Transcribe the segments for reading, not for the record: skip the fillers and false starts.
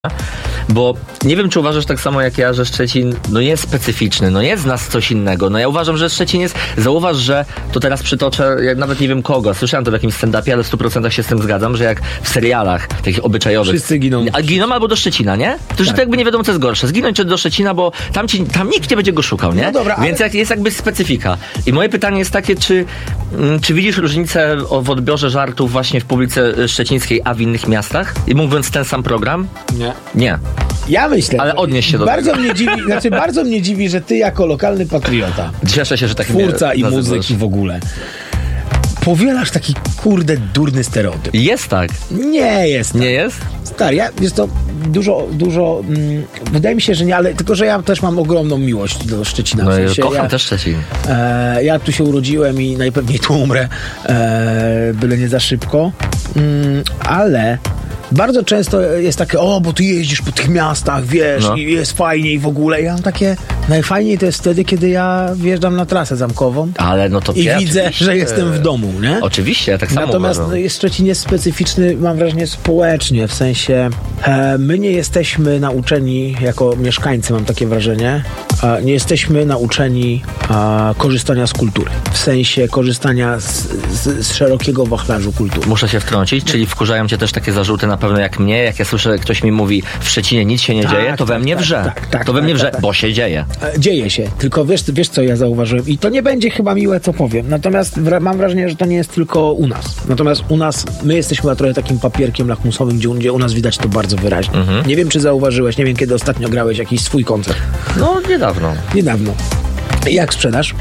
Bo nie wiem, czy uważasz tak samo jak ja, że Szczecin jest specyficzny, jest z nas coś innego. Ja uważam, że Szczecin jest... Zauważ, że to teraz przytoczę, ja nawet nie wiem kogo, słyszałem to w jakimś stand-upie, ale w 100% się z tym zgadzam, że jak w serialach takich obyczajowych... Wszyscy giną. A giną albo do Szczecina, nie? To tak. Jakby nie wiadomo, co jest gorsze. Zginąć czy do Szczecina, bo tam nikt nie będzie go szukał, nie? No dobra, więc jest jakby specyfika. I moje pytanie jest takie, czy widzisz różnicę w odbiorze żartów właśnie w publice szczecińskiej, a w innych miastach? I mówiąc ten sam program? Nie. Ja myślę. Ale odnieś się do tego. Bardzo mnie dziwi, że ty jako lokalny patriota, cieszę się, że taki twórca i muzyk i w ogóle, powielasz taki durny stereotyp. Jest tak. Nie jest tak. Nie jest? Stary, jest to dużo wydaje mi się, że nie, ale tylko, że ja też mam ogromną miłość do Szczecina. No ja kocham też Szczecin. Ja tu się urodziłem i najpewniej tu umrę, byle nie za szybko, ale bardzo często jest takie, bo ty jeździsz po tych miastach, wiesz, i jest fajniej w ogóle. Ja mam takie, najfajniej to jest wtedy, kiedy ja wjeżdżam na trasę zamkową. Ale to i widzę, że jestem w domu, nie? Oczywiście, ja tak samo Natomiast Szczecin jest specyficzny, mam wrażenie, społecznie, w sensie my nie jesteśmy nauczeni, jako mieszkańcy mam takie wrażenie, nie jesteśmy nauczeni korzystania z kultury. W sensie korzystania z szerokiego wachlarzu kultury. Muszę się wtrącić, czyli wkurzają cię też takie zarzuty na pewno jak mnie, jak ja słyszę, ktoś mi mówi w Szczecinie nic się nie dzieje, to we mnie wrze. To we mnie wrze, bo się dzieje. Dzieje się, tylko wiesz co ja zauważyłem i to nie będzie chyba miłe, co powiem. Natomiast mam wrażenie, że to nie jest tylko u nas. Natomiast u nas, my jesteśmy trochę takim papierkiem lakmusowym, gdzie u nas widać to bardzo wyraźnie. Nie wiem, czy zauważyłeś, nie wiem, kiedy ostatnio grałeś jakiś swój koncert. Niedawno. Jak sprzedaż?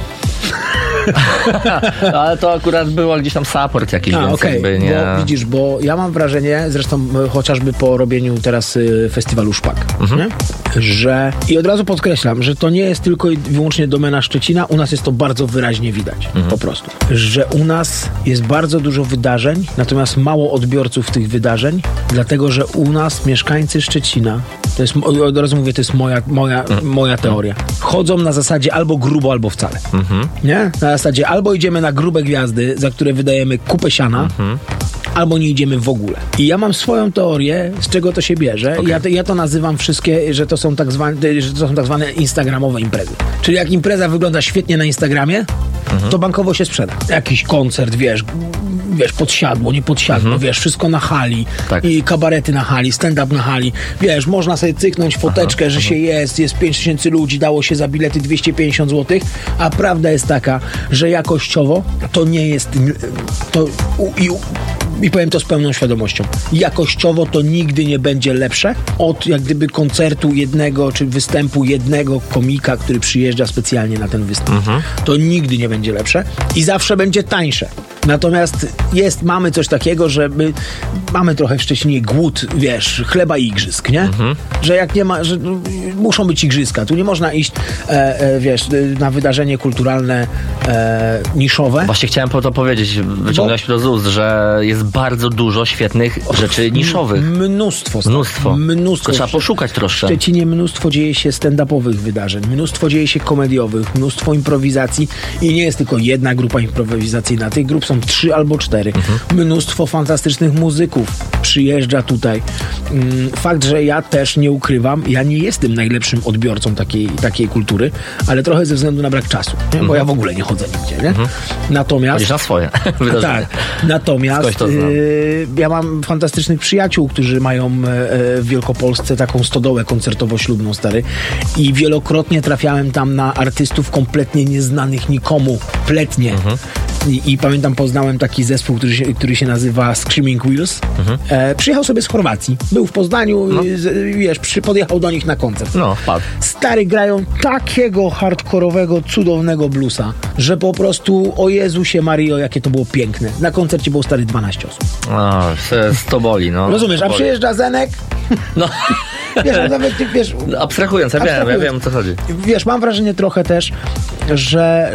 Ale to akurat było gdzieś tam support jakiś, więc jakby nie... Bo widzisz, bo ja mam wrażenie, zresztą chociażby po robieniu teraz festiwalu Szpak, nie? Że, i od razu podkreślam, że to nie jest tylko i wyłącznie domena Szczecina, u nas jest to bardzo wyraźnie widać, po prostu. Że u nas jest bardzo dużo wydarzeń, natomiast mało odbiorców tych wydarzeń, dlatego, że u nas mieszkańcy Szczecina, to jest, od razu mówię, to jest moja teoria, chodzą na zasadzie albo grubo, albo wcale. Nie? Na zasadzie albo idziemy na grube gwiazdy, za które wydajemy kupę siana, albo nie idziemy w ogóle. I ja mam swoją teorię, z czego to się bierze. Ja to nazywam wszystkie, że to są tak zwane instagramowe imprezy. Czyli jak impreza wygląda świetnie na Instagramie, to bankowo się sprzeda. Jakiś koncert, wiesz, podsiadło, nie podsiadło, wiesz, wszystko na hali, i kabarety na hali, stand-up na hali, wiesz, można sobie cyknąć foteczkę, że się jest 5000 ludzi, dało się za bilety 250 zł, a prawda jest taka, że jakościowo to nie jest, i powiem to z pełną świadomością, jakościowo to nigdy nie będzie lepsze od jak gdyby koncertu jednego, czy występu jednego komika, który przyjeżdża specjalnie na ten występ. To nigdy nie będzie lepsze i zawsze będzie tańsze. Natomiast mamy coś takiego, że mamy trochę w Szczecinie głód, wiesz, chleba i igrzysk, nie? Że jak nie ma, że muszą być igrzyska. Tu nie można iść, wiesz, na wydarzenie kulturalne niszowe. Właśnie chciałem po to powiedzieć, wyciągnąłeś to z ust, że jest bardzo dużo świetnych rzeczy niszowych. Mnóstwo. To trzeba poszukać troszkę. W Szczecinie mnóstwo dzieje się stand-upowych wydarzeń, mnóstwo dzieje się komediowych, mnóstwo improwizacji i nie jest tylko jedna grupa improwizacyjna. Tych grup są 3 albo 4. Mnóstwo fantastycznych muzyków przyjeżdża tutaj. Fakt, że ja też nie ukrywam, ja nie jestem najlepszym odbiorcą takiej kultury, ale trochę ze względu na brak czasu, nie? Bo ja w ogóle nie chodzę nigdzie, nie? Natomiast... Chodzisz na swoje wydarzenia. Tak. Natomiast ja mam fantastycznych przyjaciół, którzy mają w Wielkopolsce taką stodołę koncertowo-ślubną, stary. I wielokrotnie trafiałem tam na artystów kompletnie nieznanych nikomu, kompletnie. I pamiętam, poznałem taki zespół, który się nazywa Screaming Wheels. Przyjechał sobie z Chorwacji. Był w Poznaniu, wiesz, podjechał do nich na koncert. Wpadł. Stary, grają takiego hardkorowego, cudownego bluesa, że po prostu, o Jezusie Mario, jakie to było piękne. Na koncercie było, stary, 12 osób. To boli, no. Rozumiesz, a przyjeżdża Zenek? Wiesz, nawet, wiesz... Abstrahując, ja wiem, o co chodzi. Wiesz, mam wrażenie trochę też, że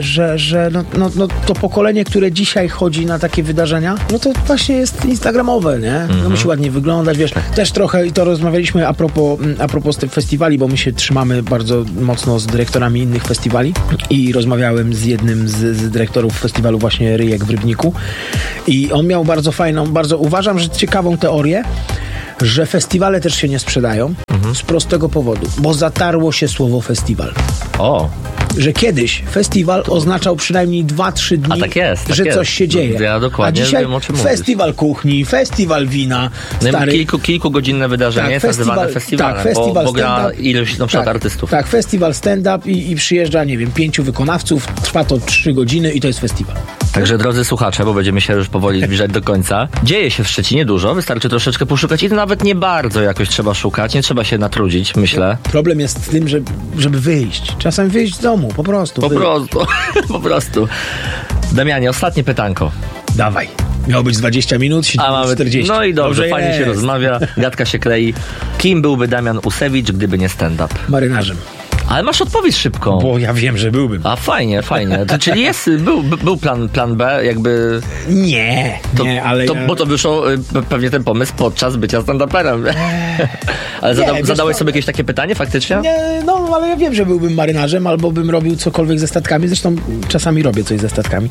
to pokolenie, które dzisiaj chodzi na takie wydarzenia, no to właśnie jest instagramowe, nie? No musi ładnie wyglądać, wiesz. Też trochę, i to rozmawialiśmy a propos tych festiwali, bo my się trzymamy bardzo mocno z dyrektorami innych festiwali i rozmawiałem z jednym z dyrektorów festiwalu właśnie Ryjek w Rybniku i on miał bardzo fajną, uważam, że ciekawą teorię, że festiwale też się nie sprzedają z prostego powodu, bo zatarło się słowo festiwal. O. Że kiedyś festiwal oznaczał przynajmniej 2-3 dni, tak jest, że coś się dzieje. Ja dokładnie a dzisiaj wiem, o czym festiwal kuchni, festiwal wina. Stary... Kilkugodzinne wydarzenie jest nazywane festiwalem, bo gra ilość na przykład artystów. Tak, festiwal stand-up i przyjeżdża, nie wiem, 5 wykonawców, trwa to 3 godziny i to jest festiwal. Także drodzy słuchacze, bo będziemy się już powoli zbliżać do końca. Dzieje się w Szczecinie dużo, wystarczy troszeczkę poszukać i to nawet nie bardzo jakoś trzeba szukać, nie trzeba się natrudzić, myślę. Problem jest w tym, żeby wyjść. Czasem wyjść z domu, po prostu. Po prostu. Damianie, ostatnie pytanko. Dawaj. Miało być 20 minut, a mamy 40. No i dobrze, fajnie się rozmawia, gadka się klei. Kim byłby Damian Usewicz, gdyby nie stand-up? Marynarzem. Ale masz odpowiedź szybką. Bo ja wiem, że byłbym. A fajnie. To, czyli był plan B, jakby... Nie, ale... Bo to wyszło pewnie ten pomysł podczas bycia stand-uperem. Ale zadałeś sobie jakieś takie pytanie faktycznie? Nie, no ale ja wiem, że byłbym marynarzem albo bym robił cokolwiek ze statkami. Zresztą czasami robię coś ze statkami.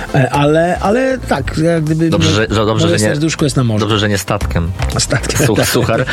Ale tak, jak gdyby... Dobrze, że serduszko jest na morzu. Dobrze, że nie statkiem. Statkiem. Suchar.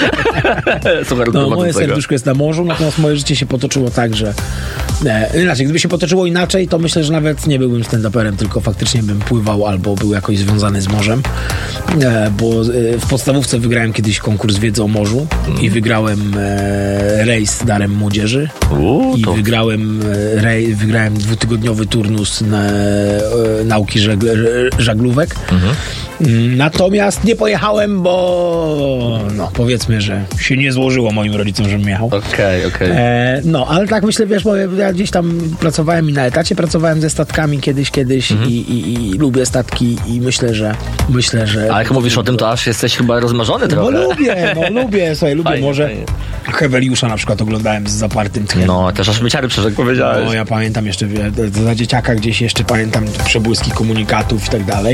Moje serduszko jest na morzu, natomiast moje życie się potoczyło tak, że... Inaczej, gdyby się potoczyło inaczej, to myślę, że nawet nie byłbym stand-uperem, tylko faktycznie bym pływał albo był jakoś związany z morzem, bo w podstawówce wygrałem kiedyś konkurs wiedzy o morzu i wygrałem rejs darem młodzieży i wygrałem 2-tygodniowy turnus nauki żaglówek. Natomiast nie pojechałem, bo powiedzmy, że się nie złożyło moim rodzicom, żebym jechał. Okej. Ale tak myślę, wiesz, bo ja gdzieś tam pracowałem i na etacie pracowałem ze statkami kiedyś i lubię statki i myślę, że... Ale jak mówisz o tym, to aż jesteś chyba rozmarzony trochę. Lubię, słuchaj, może fajnie. Heweliusza na przykład oglądałem z zapartym tchem. No, też aż myciary jak powiedziałeś. No, ja pamiętam jeszcze, za dzieciaka gdzieś jeszcze pamiętam przebłyski komunikatów i tak dalej.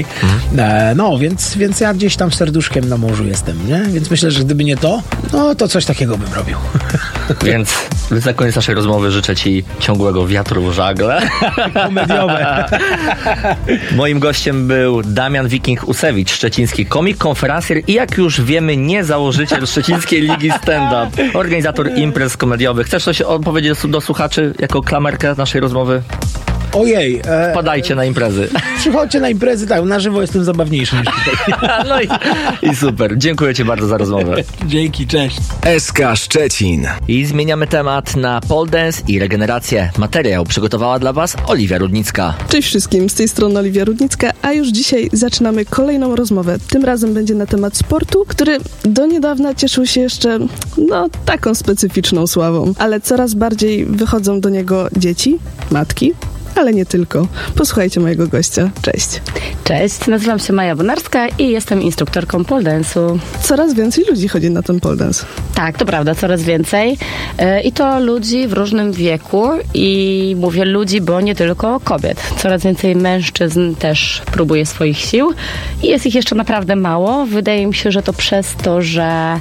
Więc ja gdzieś tam serduszkiem na morzu jestem, nie? Więc myślę, że gdyby nie to, to coś takiego bym robił. Więc na koniec naszej rozmowy życzę Ci ciągłego wiatru w żagle. Komediowe. Moim gościem był Damian Wiking Usewicz, szczeciński komik, konferencjer i jak już wiemy, nie założyciel Szczecińskiej Ligi Stand-Up, organizator imprez komediowych. Chcesz coś powiedzieć do słuchaczy jako klamerkę naszej rozmowy? Ojej. Wpadajcie na imprezy. Przychodźcie na imprezy, tak, na żywo jestem zabawniejszy niż tutaj. No i super. Dziękuję Ci bardzo za rozmowę. Dzięki, cześć. SK Szczecin. I zmieniamy temat na pole dance i regenerację. Materiał przygotowała dla Was Oliwia Rudnicka. Cześć wszystkim, z tej strony Oliwia Rudnicka, a już dzisiaj zaczynamy kolejną rozmowę. Tym razem będzie na temat sportu, który do niedawna cieszył się jeszcze, taką specyficzną sławą. Ale coraz bardziej wychodzą do niego dzieci, matki, ale nie tylko. Posłuchajcie mojego gościa. Cześć. Cześć, nazywam się Maja Bonarska i jestem instruktorką pole dance'u. Coraz więcej ludzi chodzi na ten pole dance. Tak, to prawda, coraz więcej. I to ludzi w różnym wieku i mówię ludzi, bo nie tylko kobiet. Coraz więcej mężczyzn też próbuje swoich sił i jest ich jeszcze naprawdę mało. Wydaje mi się, że to przez to, że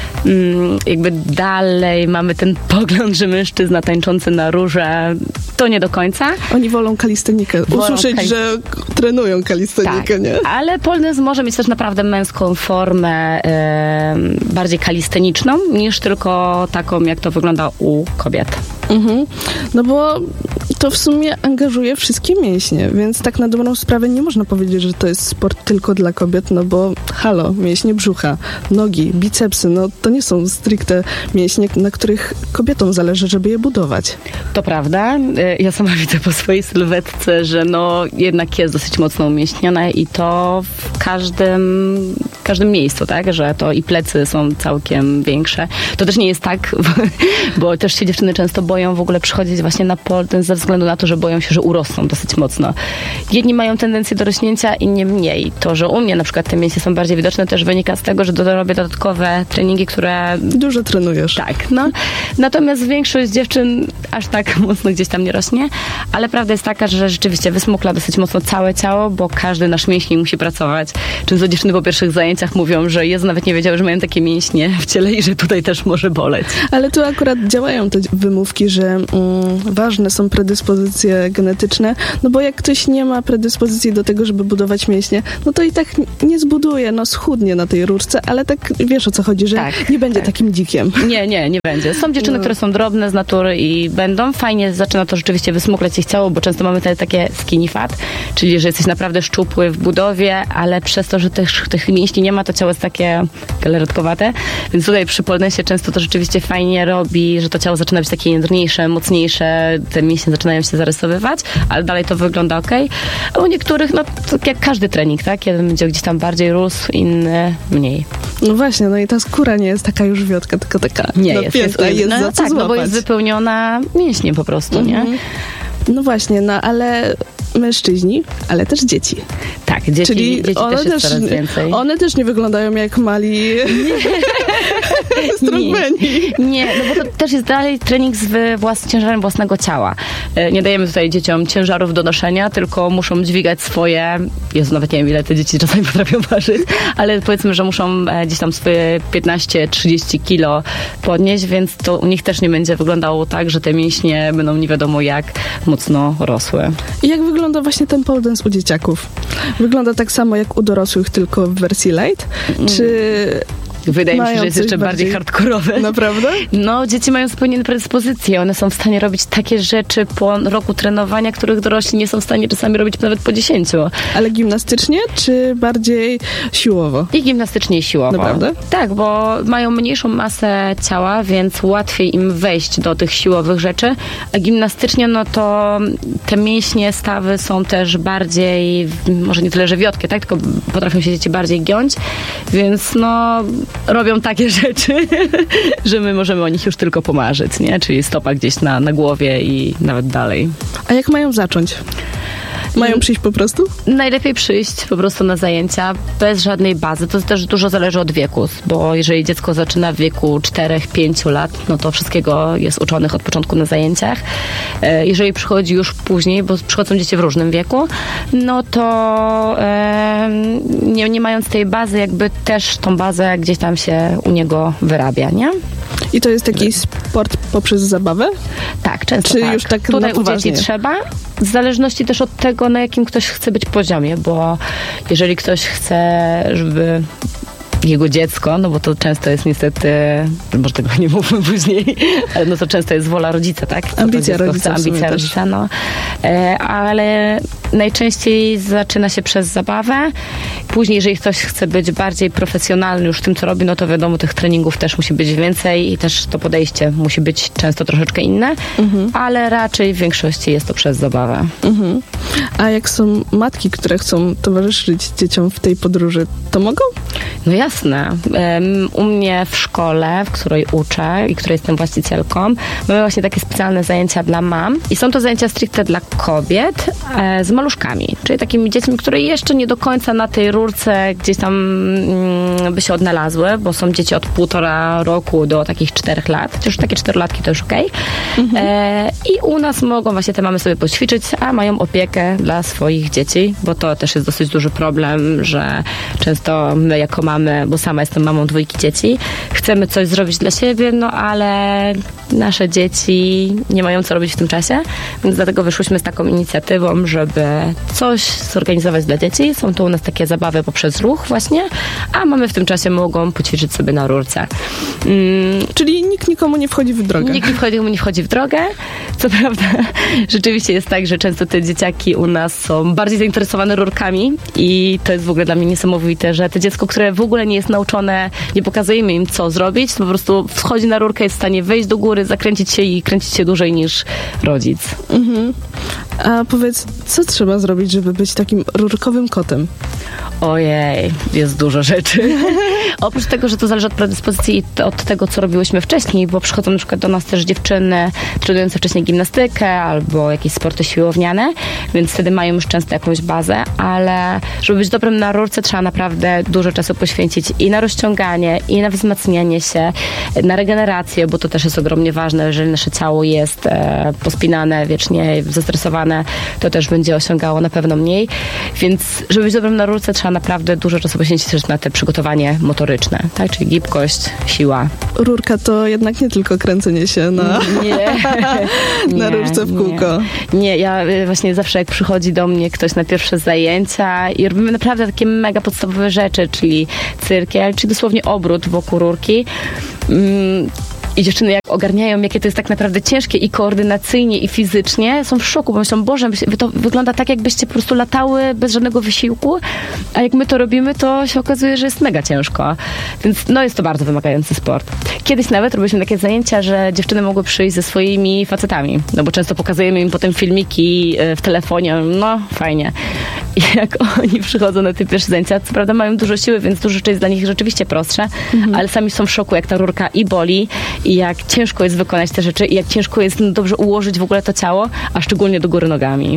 jakby dalej mamy ten pogląd, że mężczyzna tańczący na róże to nie do końca. Oni wolą kalistenikę. Usłyszeć, że trenują kalistenikę, tak, nie? Ale pole dance może mieć też naprawdę męską formę, bardziej kalisteniczną, niż tylko taką, jak to wygląda u kobiet. No bo to w sumie angażuje wszystkie mięśnie, więc tak na dobrą sprawę nie można powiedzieć, że to jest sport tylko dla kobiet, no bo mięśnie brzucha, nogi, bicepsy, to nie są stricte mięśnie, na których kobietom zależy, żeby je budować. To prawda. Ja sama widzę po swojej sylwetce, że jednak jest dosyć mocno umięśniona i to w każdym miejscu, tak? Że to i plecy są całkiem większe. To też nie jest tak, bo też się dziewczyny często boją w ogóle przychodzić właśnie na pole dance ze względu na to, że boją się, że urosną dosyć mocno. Jedni mają tendencję do rośnięcia, inni mniej. To, że u mnie na przykład te mięśnie są bardziej widoczne, też wynika z tego, że robię dodatkowe treningi, które... Dużo trenujesz. Tak, Natomiast większość dziewczyn aż tak mocno gdzieś tam nie rośnie, ale prawda jest taka, że rzeczywiście wysmukla dosyć mocno całe ciało, bo każdy nasz mięsień musi pracować. Często dziewczyny po pierwszych zajęciach zajęciach mówią, że Jezu, nawet nie wiedziały, że mają takie mięśnie w ciele i że tutaj też może boleć. Ale tu akurat działają te wymówki, że ważne są predyspozycje genetyczne, no bo jak ktoś nie ma predyspozycji do tego, żeby budować mięśnie, no to i tak nie zbuduje, no schudnie na tej rurce, ale tak wiesz, o co chodzi, że nie będzie takim dzikiem. Nie będzie. Są dziewczyny, które są drobne z natury i będą. Fajnie zaczyna to rzeczywiście wysmuklać ich ciało, bo często mamy takie skinny fat, czyli że jesteś naprawdę szczupły w budowie, ale przez to, że tych mięśni nie ma, to ciało jest takie galaretkowate, więc tutaj przy poledensie często to rzeczywiście fajnie robi, że to ciało zaczyna być takie jędrniejsze, mocniejsze, te mięśnie zaczynają się zarysowywać, ale dalej to wygląda okej. A u niektórych, no tak jak każdy trening, tak? Jeden będzie gdzieś tam bardziej rósł, inny mniej. No właśnie, no i ta skóra nie jest taka już wiotka, tylko taka nie napięta, jest no, za co tak, złapać. No bo jest wypełniona mięśniem po prostu, nie? No właśnie, no ale mężczyźni, ale też dzieci. Tak, dzieci one też jest coraz więcej. One też nie wyglądają jak mali strongmeni. Nie, no bo to też jest dalej trening z ciężarem własnego ciała. Nie dajemy tutaj dzieciom ciężarów do noszenia, tylko muszą dźwigać swoje, Jezu, nawet nie wiem, ile te dzieci czasami potrafią ważyć, ale powiedzmy, że muszą gdzieś tam swoje 15-30 kilo podnieść, więc to u nich też nie będzie wyglądało tak, że te mięśnie będą nie wiadomo jak mocno rosły. I jak wygląda właśnie ten pole dance u dzieciaków? Wygląda tak samo jak u dorosłych, tylko w wersji light? Czy wydaje mi się, że jest jeszcze bardziej hardkorowe. Naprawdę? No, dzieci mają zupełnie inne predyspozycje. One są w stanie robić takie rzeczy po roku trenowania, których dorośli nie są w stanie czasami robić nawet po 10. Ale gimnastycznie, czy bardziej siłowo? I gimnastycznie, i siłowo. Naprawdę? Tak, bo mają mniejszą masę ciała, więc łatwiej im wejść do tych siłowych rzeczy. A gimnastycznie, no to te mięśnie, stawy są też bardziej, może nie tyle, że wiotkie, tak? Tylko potrafią się dzieci bardziej giąć, więc no robią takie rzeczy, że my możemy o nich już tylko pomarzyć, nie? Czyli stopa gdzieś na głowie i nawet dalej. A jak mają zacząć? Mają przyjść po prostu? Najlepiej przyjść po prostu na zajęcia bez żadnej bazy. To też dużo zależy od wieku, bo jeżeli dziecko zaczyna w wieku 4-5 lat, no to wszystkiego jest uczonych od początku na zajęciach. Jeżeli przychodzi już później, bo przychodzą dzieci w różnym wieku, no to nie mając tej bazy, jakby też tą bazę gdzieś tam się u niego wyrabia, nie? I to jest taki sport poprzez zabawę? Tak, często czy tak. Już tak tutaj u dzieci trzeba, w zależności też od tego, na jakim ktoś chce być poziomie, bo jeżeli ktoś chce, żeby jego dziecko, no bo to często jest niestety, może tego nie mówmy później, ale no to często jest wola rodzica, tak? Ambicja rodzica. Ambicja rodzica, no. Ale najczęściej zaczyna się przez zabawę. Później, jeżeli ktoś chce być bardziej profesjonalny już w tym, co robi, no to wiadomo, tych treningów też musi być więcej i też to podejście musi być często troszeczkę inne, ale raczej w większości jest to przez zabawę. A jak są matki, które chcą towarzyszyć dzieciom w tej podróży, to mogą? No jasne. U mnie w szkole, w której uczę i której jestem właścicielką, mamy właśnie takie specjalne zajęcia dla mam i są to zajęcia stricte dla kobiet z maluszkami, czyli takimi dziećmi, które jeszcze nie do końca na tej rurce gdzieś tam by się odnalazły, bo są dzieci od 1,5 roku do takich 4 lat. Chociaż takie 4-latki to już okej. I u nas mogą właśnie te mamy sobie poćwiczyć, a mają opiekę dla swoich dzieci, bo to też jest dosyć duży problem, że często my jako mamy, bo sama jestem mamą 2 dzieci, chcemy coś zrobić dla siebie, no ale nasze dzieci nie mają co robić w tym czasie, więc dlatego wyszłyśmy z taką inicjatywą, żeby coś zorganizować dla dzieci. Są to u nas takie zabawy poprzez ruch właśnie, a mamy w tym czasie mogą poćwiczyć sobie na rurce. Czyli nikt nikomu nie wchodzi w drogę. Nikt nikomu nie wchodzi w drogę. Co prawda, rzeczywiście jest tak, że często te dzieciaki u nas są bardziej zainteresowane rurkami i to jest w ogóle dla mnie niesamowite, że to dziecko, które w ogóle nie jest nauczone, nie pokazujemy im co zrobić, to po prostu wchodzi na rurkę, jest w stanie wejść do góry, zakręcić się i kręcić się dłużej niż rodzic. A powiedz, co trzeba zrobić, żeby być takim rurkowym kotem? Ojej, jest dużo rzeczy. Oprócz tego, że to zależy od predyspozycji i od tego, co robiłyśmy wcześniej, bo przychodzą na przykład do nas też dziewczyny trenujące wcześniej gimnastykę albo jakieś sporty siłowniane, więc wtedy mają już często jakąś bazę, ale żeby być dobrym na rurce, trzeba naprawdę dużo czasu poświęcić i na rozciąganie, i na wzmacnianie się, na regenerację, bo to też jest ogromnie ważne, jeżeli nasze ciało jest pospinane, wiecznie zestresowane, to też będzie osiągało na pewno mniej, więc żeby być dobrym na rurce, trzeba trzeba naprawdę dużo czasu poświęcić też na te przygotowanie motoryczne, tak? Czyli gibkość, siła. Rurka to jednak nie tylko kręcenie się na rurce w kółko. Nie, ja właśnie zawsze jak przychodzi do mnie ktoś na pierwsze zajęcia i robimy naprawdę takie mega podstawowe rzeczy, czyli cyrkiel, czyli dosłownie obrót wokół rurki. I dziewczyny jak ogarniają, jakie to jest tak naprawdę ciężkie i koordynacyjnie, i fizycznie, są w szoku, bo myślą, Boże, to wygląda tak, jakbyście po prostu latały bez żadnego wysiłku, a jak my to robimy, to się okazuje, że jest mega ciężko. Więc jest to bardzo wymagający sport. Kiedyś nawet robiliśmy takie zajęcia, że dziewczyny mogły przyjść ze swoimi facetami, bo często pokazujemy im potem filmiki w telefonie, fajnie. I jak oni przychodzą na te pierwsze zajęcia, co prawda mają dużo siły, więc dużo rzeczy jest dla nich rzeczywiście prostsze, ale sami są w szoku, jak ta rurka i boli, i jak ciężko jest wykonać te rzeczy, i jak ciężko jest dobrze ułożyć w ogóle to ciało, a szczególnie do góry nogami.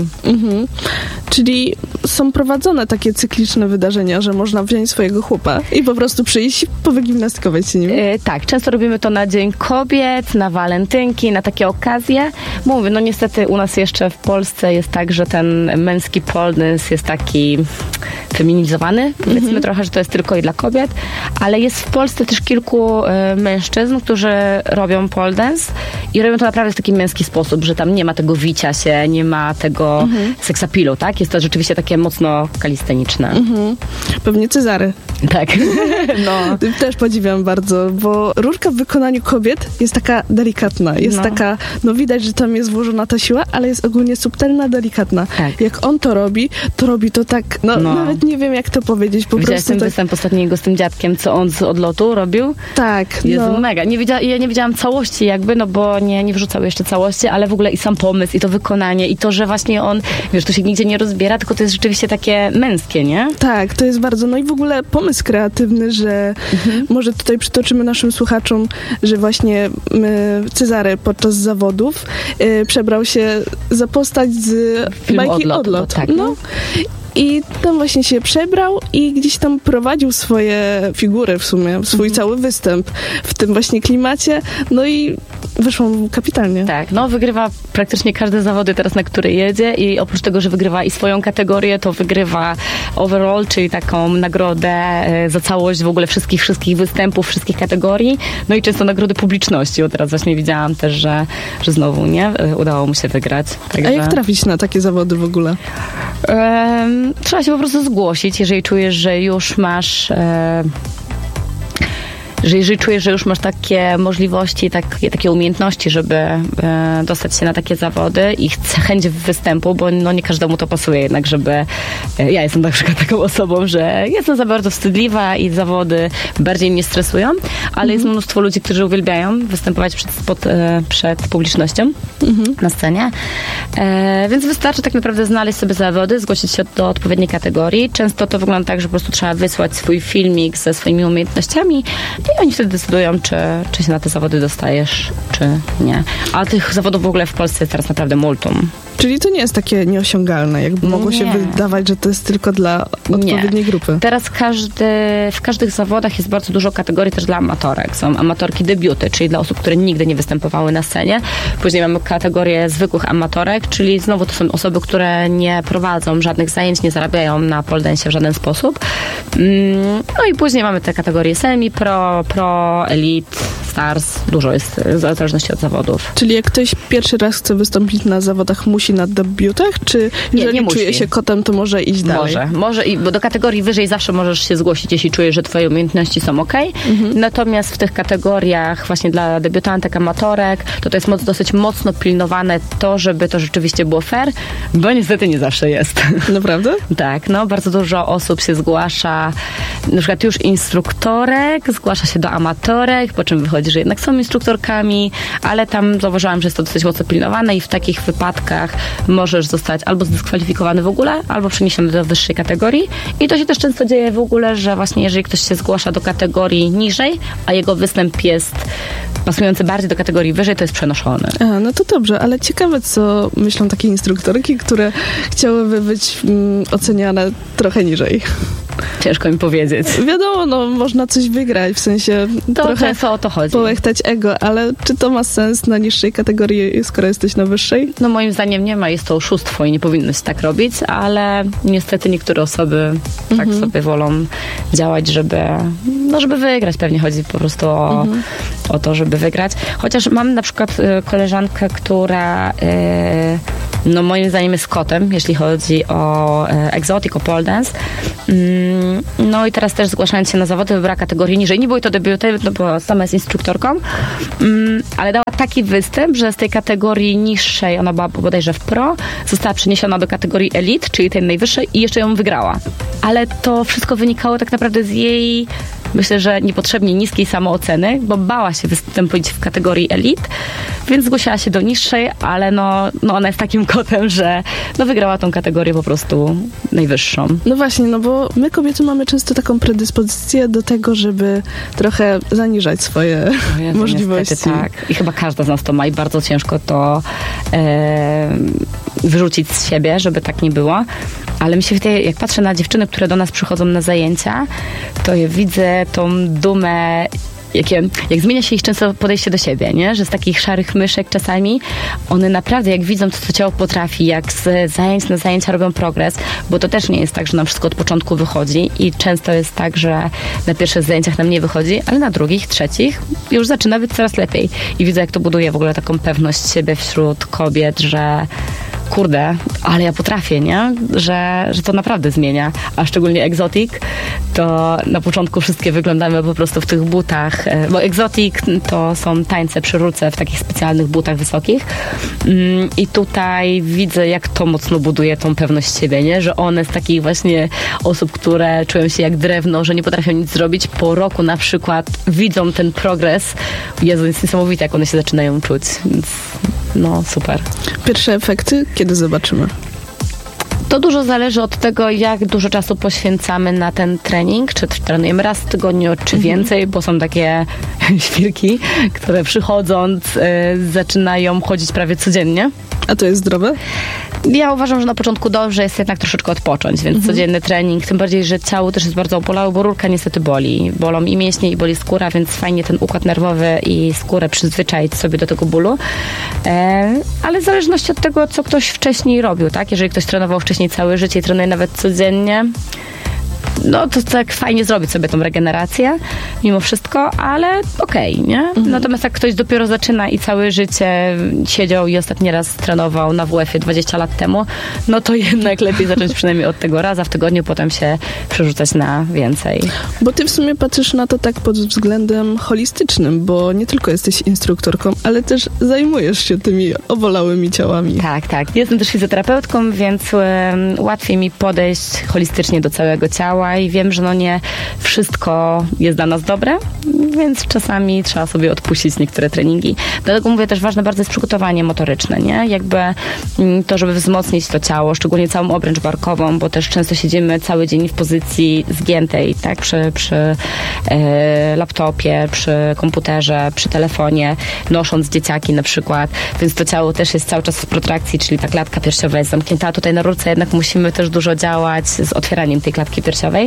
Czyli są prowadzone takie cykliczne wydarzenia, że można wziąć swojego chłopa i po prostu przyjść i powygimnastykować się nim? Tak, często robimy to na Dzień Kobiet, na walentynki, na takie okazje. Mówię, niestety u nas jeszcze w Polsce jest tak, że ten męski pole dance jest taki feminizowany, powiedzmy trochę, że to jest tylko i dla kobiet, ale jest w Polsce też kilku mężczyzn, którzy robią pole dance i robią to naprawdę w taki męski sposób, że tam nie ma tego wicia się, nie ma tego seksapilu, tak? Jest to rzeczywiście takie mocno kalisteniczne. Pewnie Cezary. Tak. Też podziwiam bardzo, bo rurka w wykonaniu kobiet jest taka delikatna, jest taka, widać, że tam jest włożona ta siła, ale jest ogólnie subtelna, delikatna. Tak. Jak on to robi to tak, nawet nie wiem, jak to powiedzieć, po Widziałeś prostu ten występ ostatniego z tym dziadkiem, co on z odlotu robił? Tak. Jest mega. Ja nie widziałam całości bo nie wrzucał jeszcze całości, ale w ogóle i sam pomysł, i to wykonanie, i to, że właśnie on, to się nigdzie nie rozbiera, tylko to jest rzeczywiście takie męskie, nie? Tak, to jest bardzo, i w ogóle pomysł kreatywny, że może tutaj przytoczymy naszym słuchaczom, że właśnie Cezary podczas zawodów przebrał się za postać z bajki Odlot. Tak, I tam właśnie się przebrał i gdzieś tam prowadził swoje figury w sumie, swój cały występ w tym właśnie klimacie, i wyszło mu kapitalnie. Tak, wygrywa praktycznie każde zawody teraz, na które jedzie i oprócz tego, że wygrywa i swoją kategorię, to wygrywa overall, czyli taką nagrodę za całość w ogóle wszystkich występów, wszystkich kategorii, i często nagrody publiczności, bo teraz właśnie widziałam też, że znowu, udało mu się wygrać. Także... A jak trafić na takie zawody w ogóle? Trzeba się po prostu zgłosić, jeżeli czujesz, że już masz jeżeli czujesz, że już masz takie możliwości, takie umiejętności, żeby dostać się na takie zawody i chęć występu, bo nie każdemu to pasuje jednak, żeby... Ja jestem na przykład taką osobą, że jestem za bardzo wstydliwa i zawody bardziej mnie stresują, ale jest mnóstwo ludzi, którzy uwielbiają występować przed publicznością na scenie. Więc wystarczy tak naprawdę znaleźć sobie zawody, zgłosić się do odpowiedniej kategorii. Często to wygląda tak, że po prostu trzeba wysłać swój filmik ze swoimi umiejętnościami i oni wtedy decydują, czy się na te zawody dostajesz, czy nie. A tych zawodów w ogóle w Polsce jest teraz naprawdę multum. Czyli to nie jest takie nieosiągalne, jakby mogło się wydawać, że to jest tylko dla odpowiedniej grupy. Teraz w każdych zawodach jest bardzo dużo kategorii też dla amatorek. Są amatorki debiuty, czyli dla osób, które nigdy nie występowały na scenie. Później mamy kategorię zwykłych amatorek, czyli znowu to są osoby, które nie prowadzą żadnych zajęć, nie zarabiają na pole dance w żaden sposób. I później mamy te kategorie semi-pro, pro, elite, stars. Dużo jest w zależności od zawodów. Czyli jak ktoś pierwszy raz chce wystąpić na zawodach, musi na debiutach? Czy jeżeli nie czuje się kotem, to może iść dalej? Może, bo do kategorii wyżej zawsze możesz się zgłosić, jeśli czujesz, że twoje umiejętności są okej. Natomiast w tych kategoriach właśnie dla debiutantek, amatorek, to jest dosyć mocno pilnowane to, żeby to rzeczywiście było fair, bo niestety nie zawsze jest. Naprawdę? Tak, bardzo dużo osób się zgłasza, na przykład już instruktorek, zgłasza się do amatorek, po czym wychodzi, że jednak są instruktorkami, ale tam zauważyłam, że jest to dosyć mocno pilnowane i w takich wypadkach możesz zostać albo zdyskwalifikowany w ogóle, albo przeniesiony do wyższej kategorii. I to się też często dzieje w ogóle, że właśnie jeżeli ktoś się zgłasza do kategorii niżej, a jego występ jest pasujący bardziej do kategorii wyżej, to jest przenoszony. No to dobrze, ale ciekawe, co myślą takie instruktorki, które chciałyby być oceniane trochę niżej. Ciężko mi powiedzieć. Wiadomo, no można coś wygrać, w sensie To trochę często o to chodzi. połechtać ego, ale czy to ma sens na niższej kategorii, skoro jesteś na wyższej? No moim zdaniem nie ma, jest to oszustwo i nie powinno się tak robić, ale niestety niektóre osoby tak sobie wolą działać, żeby wygrać. Pewnie chodzi po prostu o to, żeby wygrać. Chociaż mam na przykład koleżankę, która no moim zdaniem jest kotem, jeśli chodzi o egzotyk, o pole dance. No i teraz też zgłaszając się na zawody wybrała kategorię niżej. Nie było to debiutem, no bo sama jest instruktorką, ale dała taki występ, że z tej kategorii niższej, ona była bodajże w pro, została przeniesiona do kategorii elite, czyli tej najwyższej i jeszcze ją wygrała. Ale to wszystko wynikało tak naprawdę z jej, myślę, że niepotrzebnie niskiej samooceny, bo bała się wystąpić w kategorii elite, więc zgłosiła się do niższej, ale no ona jest takim kotem, że no wygrała tą kategorię po prostu najwyższą. No właśnie, no bo my kobiety mamy często taką predyspozycję do tego, żeby trochę zaniżać swoje Jezu, możliwości. Niestety, tak. I chyba każda z nas to ma i bardzo ciężko to wyrzucić z siebie, żeby tak nie było. Ale mi się wydaje, jak patrzę na dziewczyny, które do nas przychodzą na zajęcia, to ja widzę tą dumę, jak zmienia się ich często podejście do siebie, nie? Że z takich szarych myszek czasami one naprawdę, jak widzą, co to ciało potrafi, jak z zajęć na zajęcia robią progres, bo to też nie jest tak, że nam wszystko od początku wychodzi i często jest tak, że na pierwszych zajęciach nam nie wychodzi, ale na drugich, trzecich już zaczyna być coraz lepiej. I widzę, jak to buduje w ogóle taką pewność siebie wśród kobiet, że kurde, ale ja potrafię, nie? Że to naprawdę zmienia. A szczególnie egzotik, to na początku wszystkie wyglądamy po prostu w tych butach, bo egzotik to są tańce przy rurce w takich specjalnych butach wysokich i tutaj widzę, jak to mocno buduje tą pewność siebie, nie? Że one z takich właśnie osób, które czują się jak drewno, że nie potrafią nic zrobić, po roku na przykład widzą ten progres. Jezu, jest niesamowite, jak one się zaczynają czuć. Więc no, super. Pierwsze efekty kiedy zobaczymy? To dużo zależy od tego, jak dużo czasu poświęcamy na ten trening, czy trenujemy raz w tygodniu, czy więcej, bo są takie świrki, które przychodząc zaczynają chodzić prawie codziennie. A to jest zdrowe? Ja uważam, że na początku dobrze jest jednak troszeczkę odpocząć, więc codzienny trening, tym bardziej, że ciało też jest bardzo obolało, bo rurka niestety boli. Bolą i mięśnie, i boli skóra, więc fajnie ten układ nerwowy i skórę przyzwyczaić sobie do tego bólu. Ale w zależności od tego, co ktoś wcześniej robił, tak? Jeżeli ktoś trenował wcześniej całe życie i trenuje nawet codziennie, no to tak fajnie zrobić sobie tą regenerację mimo wszystko, ale okej, nie? Natomiast jak ktoś dopiero zaczyna i całe życie siedział i ostatni raz trenował na WF-ie 20 lat temu, no to jednak lepiej zacząć przynajmniej od tego raza w tygodniu, potem się przerzucać na więcej. Bo ty w sumie patrzysz na to tak pod względem holistycznym, bo nie tylko jesteś instruktorką, ale też zajmujesz się tymi obolałymi ciałami. Tak. Jestem też fizjoterapeutką, więc łatwiej mi podejść holistycznie do całego ciała i wiem, że no nie wszystko jest dla nas dobre, więc czasami trzeba sobie odpuścić niektóre treningi. Dlatego mówię też, ważne bardzo jest przygotowanie motoryczne, nie? Jakby to, żeby wzmocnić to ciało, szczególnie całą obręcz barkową, bo też często siedzimy cały dzień w pozycji zgiętej, tak? Przy laptopie, przy komputerze, przy telefonie, nosząc dzieciaki na przykład, więc to ciało też jest cały czas w protrakcji, czyli ta klatka piersiowa jest zamknięta, a tutaj na rurce jednak musimy też dużo działać z otwieraniem tej klatki piersiowej.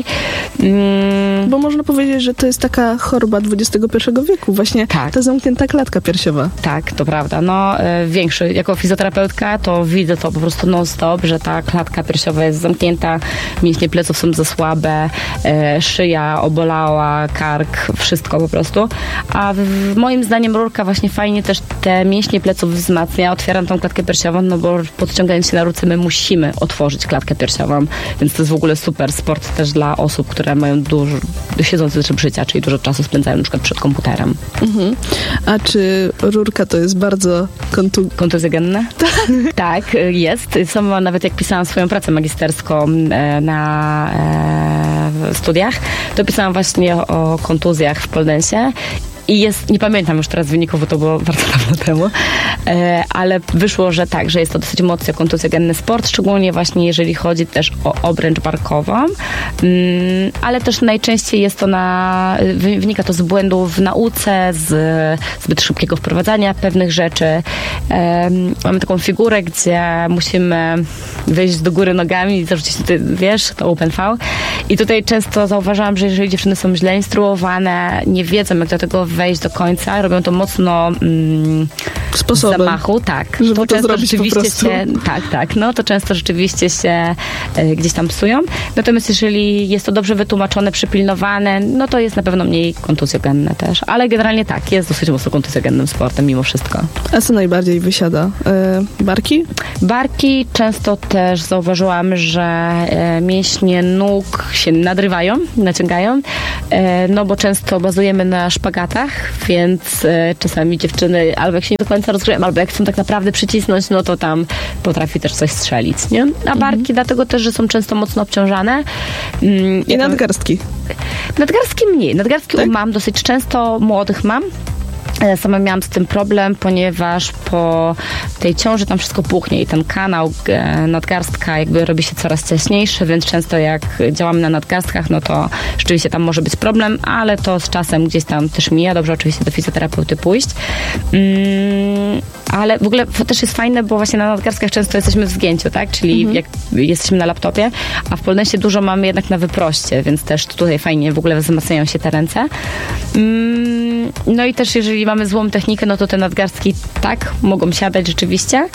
Bo można powiedzieć, że to jest taka choroba XXI wieku, właśnie ta zamknięta klatka piersiowa. Tak, to prawda. No, jako fizjoterapeutka to widzę to po prostu non-stop, że ta klatka piersiowa jest zamknięta, mięśnie pleców są za słabe, szyja obolała, kark, wszystko po prostu. A moim zdaniem rurka właśnie fajnie też te mięśnie pleców wzmacnia. Otwieram tą klatkę piersiową, no bo podciągając się na rurce my musimy otworzyć klatkę piersiową, więc to jest w ogóle super sport też dla osób, które mają siedzący tryb życia, czyli dużo czasu spędzają na przykład przed komputerem. A czy rurka to jest bardzo kontuzjogenne? Tak, jest. Sama nawet jak pisałam swoją pracę magisterską na studiach, to pisałam właśnie o kontuzjach w pole dance'ie. I nie pamiętam już teraz wyników, bo to było bardzo dawno temu, ale wyszło, że tak, że jest to dosyć mocno kontuzjogenny sport, szczególnie właśnie jeżeli chodzi też o obręcz barkową, ale też najczęściej jest to wynika to z błędów w nauce, z zbyt szybkiego wprowadzania pewnych rzeczy. Mamy taką figurę, gdzie musimy wyjść do góry nogami i zarzucić, to open V. I tutaj często zauważałam, że jeżeli dziewczyny są źle instruowane, nie wiedzą, jak do tego wejść do końca, robią to mocno sposobem, zamachu, tak. Żeby to to zrobić rzeczywiście po prostu. tak. No to często rzeczywiście się gdzieś tam psują. Natomiast jeżeli jest to dobrze wytłumaczone, przypilnowane, no to jest na pewno mniej kontuzjogenne też. Ale generalnie tak, jest dosyć mocno kontuzjogennym sportem mimo wszystko. A co najbardziej wysiada? Barki? Barki często też zauważyłam, że mięśnie nóg się nadrywają, naciągają, no bo często bazujemy na szpagatach, więc czasami dziewczyny albo jak się nie do końca rozgrzeją, albo jak chcą tak naprawdę przycisnąć, no to tam potrafi też coś strzelić, nie? A barki dlatego też, że są często mocno obciążane. I nadgarstki? Nadgarstki mniej. Nadgarstki tak? Mam dosyć często, młodych mam. Sama miałam z tym problem, ponieważ po tej ciąży tam wszystko puchnie i ten kanał nadgarstka jakby robi się coraz ciaśniejszy, więc często jak działamy na nadgarstkach, no to rzeczywiście tam może być problem, ale to z czasem gdzieś tam też mija. Dobrze oczywiście do fizjoterapeuty pójść. Ale w ogóle to też jest fajne, bo właśnie na nadgarstkach często jesteśmy w zgięciu, tak? Czyli jak jesteśmy na laptopie, a w pole dance dużo mamy jednak na wyproście, więc też tutaj fajnie w ogóle wzmacniają się te ręce. No i też jeżeli mamy złą technikę, no to te nadgarstki tak mogą siadać rzeczywiście.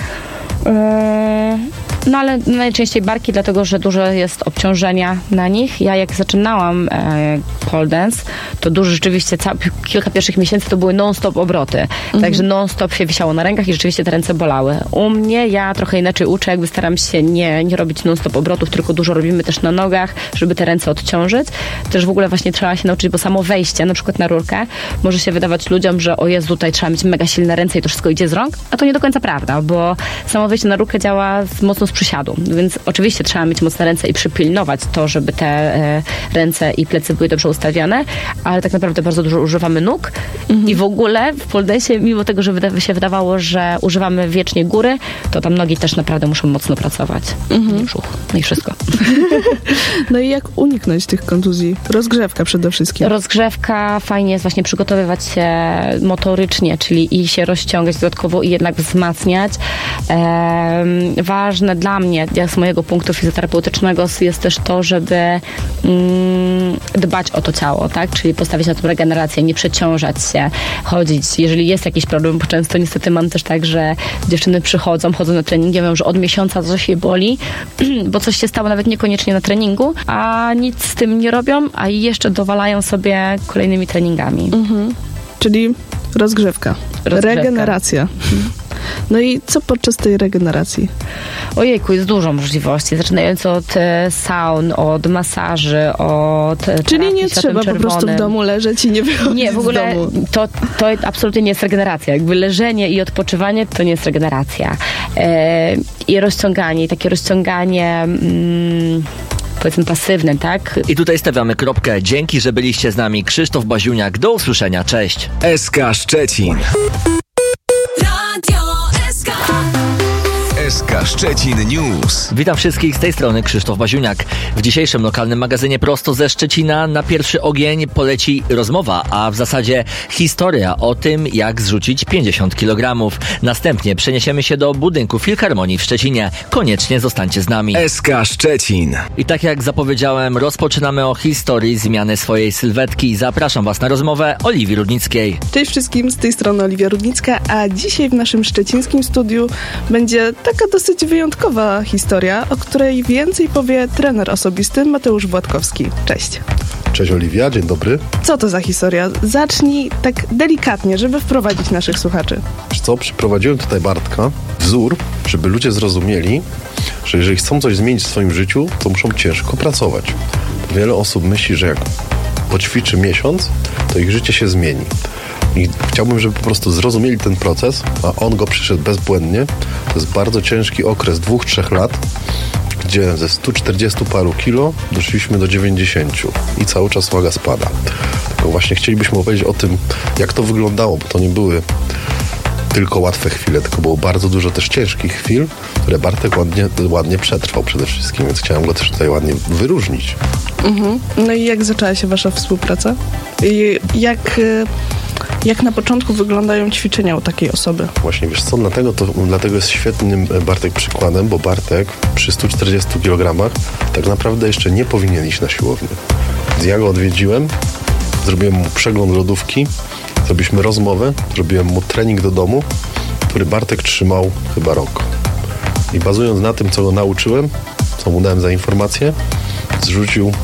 No ale najczęściej barki, dlatego że dużo jest obciążenia na nich. Ja jak zaczynałam pole dance, to dużo rzeczywiście, kilka pierwszych miesięcy to były non-stop obroty. Także non-stop się wisiało na rękach i rzeczywiście te ręce bolały. U mnie ja trochę inaczej uczę, jakby staram się nie robić non-stop obrotów, tylko dużo robimy też na nogach, żeby te ręce odciążyć. Też w ogóle właśnie trzeba się nauczyć, bo samo wejście, na przykład na rurkę, może się wydawać ludziom, że o Jezu, tutaj trzeba mieć mega silne ręce i to wszystko idzie z rąk, a to nie do końca prawda, bo samo wejście na rurkę działa mocno z przysiadu, więc oczywiście trzeba mieć mocne ręce i przypilnować to, żeby te ręce i plecy były dobrze ustawione, ale tak naprawdę bardzo dużo używamy nóg i w ogóle w pole dance, mimo tego, że się wydawało, że używamy wiecznie góry, to tam nogi też naprawdę muszą mocno pracować. Brzuch, no i wszystko. No i jak uniknąć tych kontuzji? Rozgrzewka przede wszystkim. Rozgrzewka, fajnie jest właśnie przygotowywać się motorycznie, czyli i się rozciągać dodatkowo i jednak wzmacniać. Ważne dla mnie, z mojego punktu fizjoterapeutycznego jest też to, żeby dbać o to ciało, tak? Czyli postawić na tą regenerację, nie przeciążać się, chodzić. Jeżeli jest jakiś problem, bo często niestety mam też tak, że dziewczyny chodzą na treningi, mówią, że od miesiąca coś je boli, bo coś się stało nawet niekoniecznie na treningu, a nic z tym nie robią, a jeszcze dowalają sobie kolejnymi treningami. Czyli rozgrzewka. Regeneracja. No i co podczas tej regeneracji? Ojejku, jest dużo możliwości, zaczynając od saun, od masaży, od Czyli nie trzeba po prostu w domu leżeć i nie wychodzić Nie, w ogóle to absolutnie nie jest regeneracja. Jakby leżenie i odpoczywanie to nie jest regeneracja. I rozciąganie, takie rozciąganie powiedzmy pasywne, tak? I tutaj stawiamy kropkę. Dzięki, że byliście z nami. Krzysztof Baziuniak. Do usłyszenia. Cześć. SK Szczecin. SK Szczecin News. Witam wszystkich, z tej strony Krzysztof Baziuniak. W dzisiejszym lokalnym magazynie prosto ze Szczecina na pierwszy ogień poleci rozmowa, a w zasadzie historia o tym, jak zrzucić 50 kg. Następnie przeniesiemy się do budynku Filharmonii w Szczecinie. Koniecznie zostańcie z nami. SK Szczecin. I tak jak zapowiedziałem, rozpoczynamy o historii zmiany swojej sylwetki. Zapraszam Was na rozmowę Oliwii Rudnickiej. Cześć wszystkim, z tej strony Oliwia Rudnicka, a dzisiaj w naszym szczecińskim studiu będzie taka dosyć wyjątkowa historia, o której więcej powie trener osobisty Mateusz Władkowski. Cześć. Cześć Oliwia, dzień dobry. Co to za historia? Zacznij tak delikatnie, żeby wprowadzić naszych słuchaczy. Wiesz co, przyprowadziłem tutaj Bartka, wzór, żeby ludzie zrozumieli, że jeżeli chcą coś zmienić w swoim życiu, to muszą ciężko pracować. Wiele osób myśli, że jak poćwiczy miesiąc, to ich życie się zmieni. I chciałbym, żeby po prostu zrozumieli ten proces, a on go przyszedł bezbłędnie. To jest bardzo ciężki okres 2-3 lat, gdzie ze 140 paru kilo doszliśmy do 90 i cały czas waga spada. Tylko właśnie chcielibyśmy opowiedzieć o tym, jak to wyglądało, bo to nie były tylko łatwe chwile, tylko było bardzo dużo też ciężkich chwil, które Bartek ładnie przetrwał przede wszystkim, więc chciałem go też tutaj ładnie wyróżnić. No i jak zaczęła się wasza współpraca? I jak na początku wyglądają ćwiczenia u takiej osoby? Właśnie, wiesz co, dlatego jest świetnym Bartek przykładem, bo Bartek przy 140 kg tak naprawdę jeszcze nie powinien iść na siłownię. Więc ja go odwiedziłem, zrobiłem mu przegląd lodówki, zrobiliśmy rozmowę, zrobiłem mu trening do domu, który Bartek trzymał chyba rok. I bazując na tym, co go nauczyłem, co mu dałem za informację, zrzucił,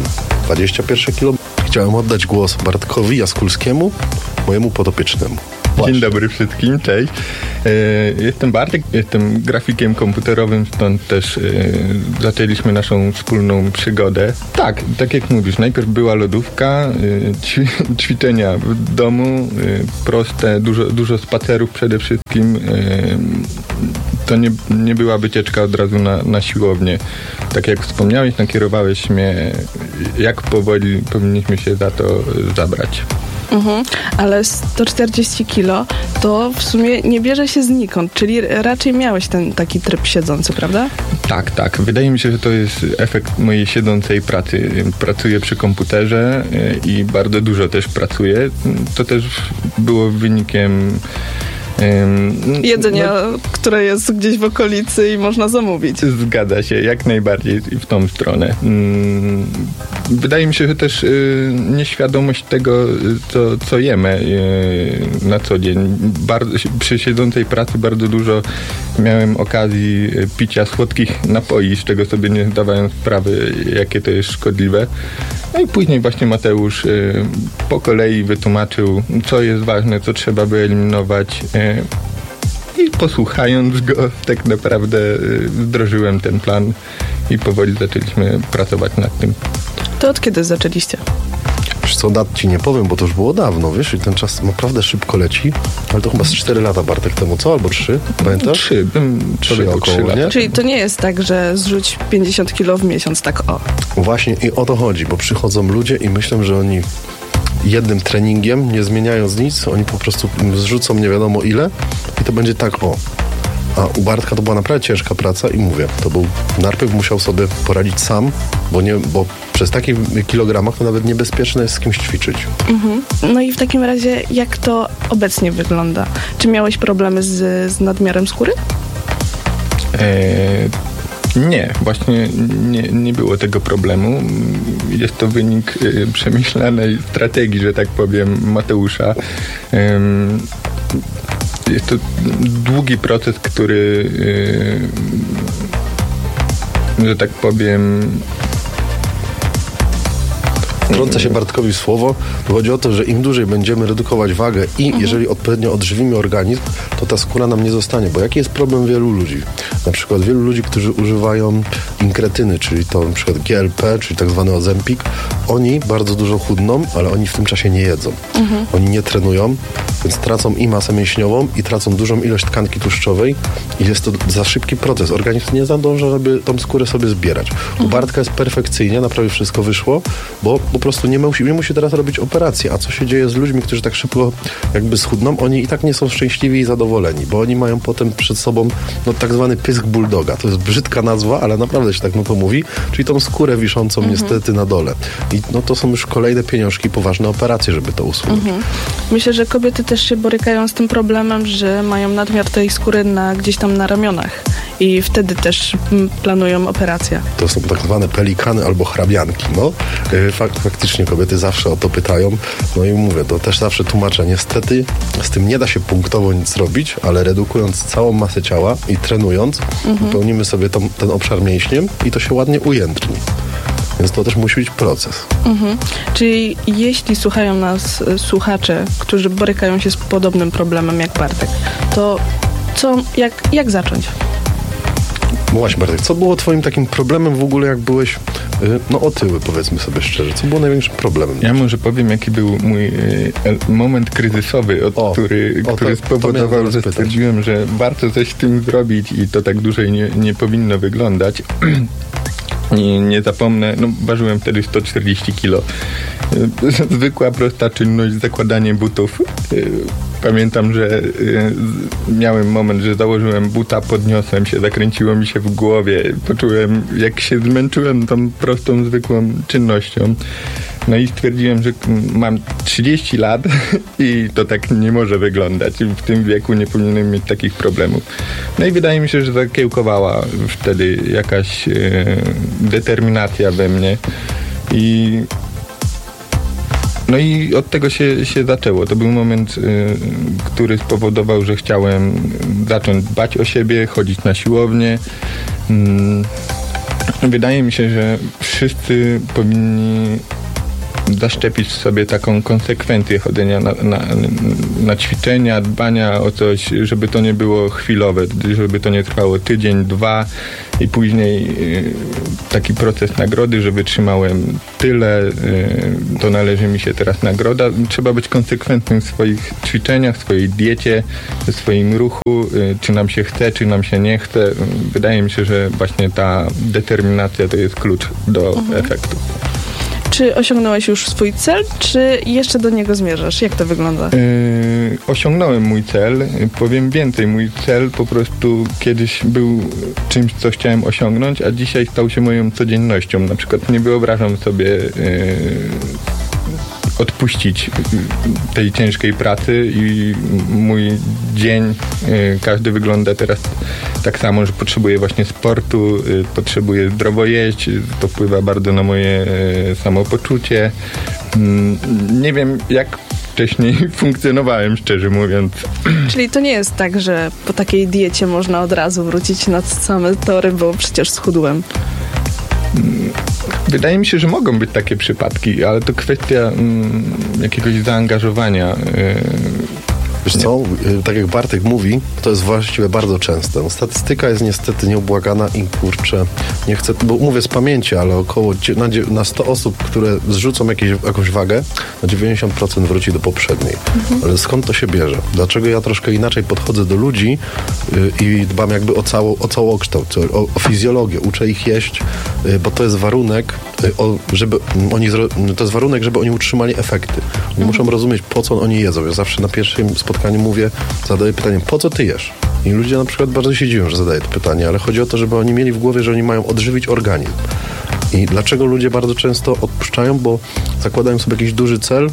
21 kilo. Chciałem oddać głos Bartkowi Jaskulskiemu, mojemu podopiecznemu. Dzień dobry wszystkim, cześć. Jestem Bartek, jestem grafikiem komputerowym, stąd też zaczęliśmy naszą wspólną przygodę. Tak jak mówisz, najpierw była lodówka, ćwiczenia w domu, proste, dużo spacerów przede wszystkim. To nie była wycieczka od razu na siłownię. Tak jak wspomniałeś, nakierowałeś mnie, jak powoli powinniśmy się za to zabrać. Ale 140 kilo to w sumie nie bierze się znikąd, czyli raczej miałeś ten taki tryb siedzący, prawda? Tak. Wydaje mi się, że to jest efekt mojej siedzącej pracy. Pracuję przy komputerze i bardzo dużo też pracuję. To też było wynikiem jedzenia, które jest gdzieś w okolicy i można zamówić. Zgadza się, jak najbardziej w tą stronę. Wydaje mi się, że też nieświadomość tego, co jemy na co dzień. Przy siedzącej pracy bardzo dużo miałem okazji picia słodkich napoi, z czego sobie nie zdawałem sprawy, jakie to jest szkodliwe. No i później właśnie Mateusz po kolei wytłumaczył, co jest ważne, co trzeba wyeliminować. I posłuchając go, tak naprawdę wdrożyłem ten plan i powoli zaczęliśmy pracować nad tym. To od kiedy zaczęliście? Wiesz co, dat ci nie powiem, bo to już było dawno, wiesz, i ten czas naprawdę szybko leci, ale to chyba z 4 lata, Bartek, temu, co? Albo 3, pamiętasz? 3 około, lata. nie? Czyli to nie jest tak, że zrzuć 50 kilo w miesiąc, tak o. Właśnie i o to chodzi, bo przychodzą ludzie i myślą, że oni jednym treningiem, nie zmieniając nic, oni po prostu zrzucą nie wiadomo ile i to będzie tak o. A u Bartka to była naprawdę ciężka praca i mówię, najpierw musiał sobie poradzić sam, bo przez takich kilogramach to nawet niebezpieczne jest z kimś ćwiczyć. No i w takim razie jak to obecnie wygląda? Czy miałeś problemy z nadmiarem skóry? Nie, właśnie nie było tego problemu. Jest to wynik przemyślanej strategii, że tak powiem, Mateusza. Jest to długi proces, który, że tak powiem... Wtrącę się Bartkowi w słowo. Chodzi o to, że im dłużej będziemy redukować wagę i jeżeli odpowiednio odżywimy organizm, to ta skóra nam nie zostanie. Bo jaki jest problem wielu ludzi? Na przykład wielu ludzi, którzy używają inkretyny, czyli to na przykład GLP, czyli tak zwany Ozempik, oni bardzo dużo chudną, ale oni w tym czasie nie jedzą. Oni nie trenują, więc tracą i masę mięśniową i tracą dużą ilość tkanki tłuszczowej i jest to za szybki proces. Organizm nie zdąża, żeby tą skórę sobie zbierać. U Bartka jest perfekcyjnie, naprawdę wszystko wyszło, bo po prostu nie musi teraz robić operacji. A co się dzieje z ludźmi, którzy tak szybko jakby schudną? Oni i tak nie są szczęśliwi i zadowoleni, bo oni mają potem przed sobą tak zwany pysk bulldoga. To jest brzydka nazwa, ale naprawdę się tak to mówi, czyli tą skórę wiszącą niestety na dole. I to są już kolejne pieniążki, poważne operacje, żeby to usunąć. Myślę, że kobiety też się borykają z tym problemem, że mają nadmiar tej skóry gdzieś tam na ramionach i wtedy też planują operację. To są tak zwane pelikany albo hrabianki. Faktycznie kobiety zawsze o to pytają. No i mówię, to też zawsze tłumaczę. Niestety z tym nie da się punktowo nic zrobić, ale redukując całą masę ciała i trenując, wypełnimy sobie ten obszar mięśniem i to się ładnie ujędrni. Więc to też musi być proces. Czyli jeśli słuchają nas słuchacze, którzy borykają się z podobnym problemem jak Bartek, to jak zacząć? No właśnie, Bartek, co było twoim takim problemem w ogóle, jak byłeś otyły, powiedzmy sobie szczerze? Co było największym problemem? Ja może powiem, jaki był mój moment kryzysowy, który spowodował, że stwierdziłem, że warto coś z tym zrobić i to tak dłużej nie powinno wyglądać. Nie zapomnę, ważyłem wtedy 140 kilo. Zwykła, prosta czynność, zakładanie butów. Pamiętam, że miałem moment, że założyłem buta, podniosłem się, zakręciło mi się w głowie, poczułem, jak się zmęczyłem tą prostą, zwykłą czynnością. No i stwierdziłem, że mam 30 lat i to tak nie może wyglądać. W tym wieku nie powinienem mieć takich problemów. No i wydaje mi się, że zakiełkowała wtedy jakaś determinacja we mnie. No i od tego się zaczęło. To był moment, który spowodował, że chciałem zacząć dbać o siebie, chodzić na siłownię. Wydaje mi się, że wszyscy powinni zaszczepić w sobie taką konsekwencję chodzenia na ćwiczenia, dbania o coś, żeby to nie było chwilowe, żeby to nie trwało tydzień, 2 i później taki proces nagrody, że wytrzymałem tyle, to należy mi się teraz nagroda. Trzeba być konsekwentnym w swoich ćwiczeniach, w swojej diecie, w swoim ruchu, czy nam się chce, czy nam się nie chce. Wydaje mi się, że właśnie ta determinacja to jest klucz do efektu. Czy osiągnąłeś już swój cel, czy jeszcze do niego zmierzasz? Jak to wygląda? Osiągnąłem mój cel. Powiem więcej. Mój cel po prostu kiedyś był czymś, co chciałem osiągnąć, a dzisiaj stał się moją codziennością. Na przykład nie wyobrażam sobie odpuścić tej ciężkiej pracy i mój dzień każdy wygląda teraz tak samo, że potrzebuję właśnie sportu, potrzebuję zdrowo jeść, to wpływa bardzo na moje samopoczucie. Nie wiem, jak wcześniej funkcjonowałem, szczerze mówiąc. Czyli to nie jest tak, że po takiej diecie można od razu wrócić na same tory, bo przecież schudłem. Wydaje mi się, że mogą być takie przypadki, ale to kwestia jakiegoś zaangażowania. Wiesz co, tak jak Bartek mówi, to jest właściwie bardzo częste. Statystyka jest niestety nieubłagana i kurczę, nie chcę, bo mówię z pamięci, ale około na 100 osób, które zrzucą jakąś wagę, na 90% wróci do poprzedniej. Ale skąd to się bierze? Dlaczego ja troszkę inaczej podchodzę do ludzi i dbam jakby o całokształt, o fizjologię, uczę ich jeść, bo to jest warunek, żeby oni utrzymali efekty. Oni muszą rozumieć, po co oni jedzą. Ja zawsze na pierwszym spotkaniu zadaję pytanie, po co ty jesz? I ludzie na przykład bardzo się dziwią, że zadaję to pytanie, ale chodzi o to, żeby oni mieli w głowie, że oni mają odżywić organizm. I dlaczego ludzie bardzo często odpuszczają? Bo zakładają sobie jakiś duży cel,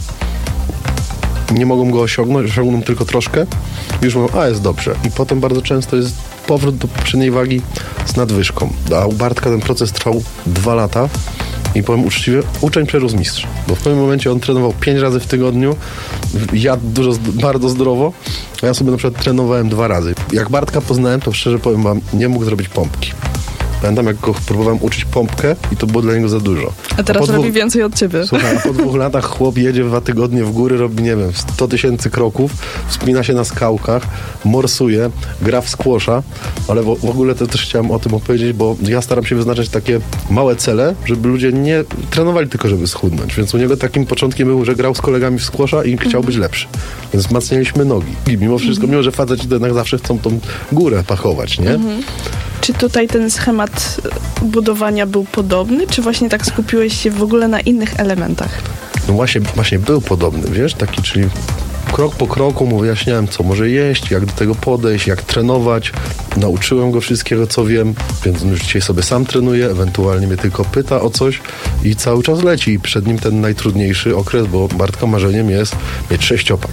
nie mogą go osiągną tylko troszkę i już mówią, jest dobrze. I potem bardzo często jest powrót do poprzedniej wagi z nadwyżką. A u Bartka ten proces trwał 2 lata i powiem uczciwie, uczeń przerósł mistrz. Bo w pewnym momencie on trenował 5 razy w tygodniu, jadł bardzo zdrowo, a ja sobie na przykład trenowałem 2 razy. Jak Bartka poznałem, to szczerze powiem wam, nie mógł zrobić pompki. Pamiętam, jak go próbowałem uczyć pompkę i to było dla niego za dużo. A teraz robi więcej od ciebie. Słuchaj, a po 2 latach chłop jedzie 2 tygodnie w góry, robi, nie wiem, 100 000 kroków, wspina się na skałkach, morsuje, gra w squasha, ale w ogóle to też chciałem o tym opowiedzieć, bo ja staram się wyznaczać takie małe cele, żeby ludzie nie trenowali tylko, żeby schudnąć. Więc u niego takim początkiem był, że grał z kolegami w squasha i chciał być lepszy. Więc wzmacnialiśmy nogi. I mimo wszystko, mimo że faceci to jednak zawsze chcą tą górę pachować, nie? Czy tutaj ten schemat budowania był podobny, czy właśnie tak skupiłeś się w ogóle na innych elementach? No właśnie był podobny, wiesz, taki, czyli krok po kroku mu wyjaśniałem, co może jeść, jak do tego podejść, jak trenować. Nauczyłem go wszystkiego, co wiem, więc już dzisiaj sobie sam trenuje, ewentualnie mnie tylko pyta o coś i cały czas leci. I przed nim ten najtrudniejszy okres, bo Bartka marzeniem jest mieć 6-pak.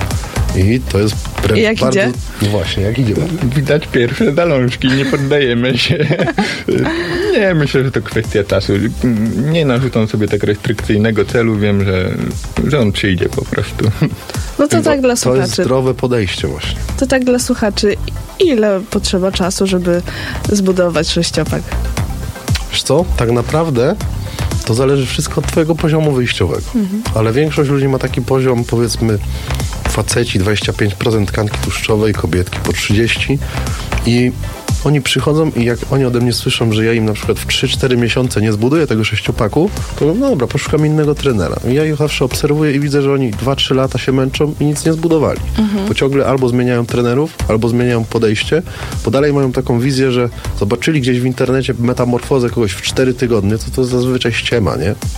I to jest jak bardzo... idzie? No właśnie, jak idzie. Widać pierwsze zalążki, nie poddajemy się. Nie, myślę, że to kwestia czasu. Nie narzucam sobie tak restrykcyjnego celu, wiem, że on przyjdzie po prostu. No to tak dla słuchaczy. To jest zdrowe podejście właśnie. To tak dla słuchaczy. Ile potrzeba czasu, żeby zbudować 6-pak? Wiesz co, tak naprawdę to zależy wszystko od twojego poziomu wyjściowego. Ale większość ludzi ma taki poziom, powiedzmy, faceci 25% tkanki tłuszczowej, kobietki po 30% i oni przychodzą i jak oni ode mnie słyszą, że ja im na przykład w 3-4 miesiące nie zbuduję tego 6-paku, to mówię, no dobra, poszukam innego trenera. I ja ich zawsze obserwuję i widzę, że oni 2-3 lata się męczą i nic nie zbudowali. Bo ciągle albo zmieniają trenerów, albo zmieniają podejście, bo dalej mają taką wizję, że zobaczyli gdzieś w internecie metamorfozę kogoś w 4 tygodnie, to zazwyczaj ściema, nie?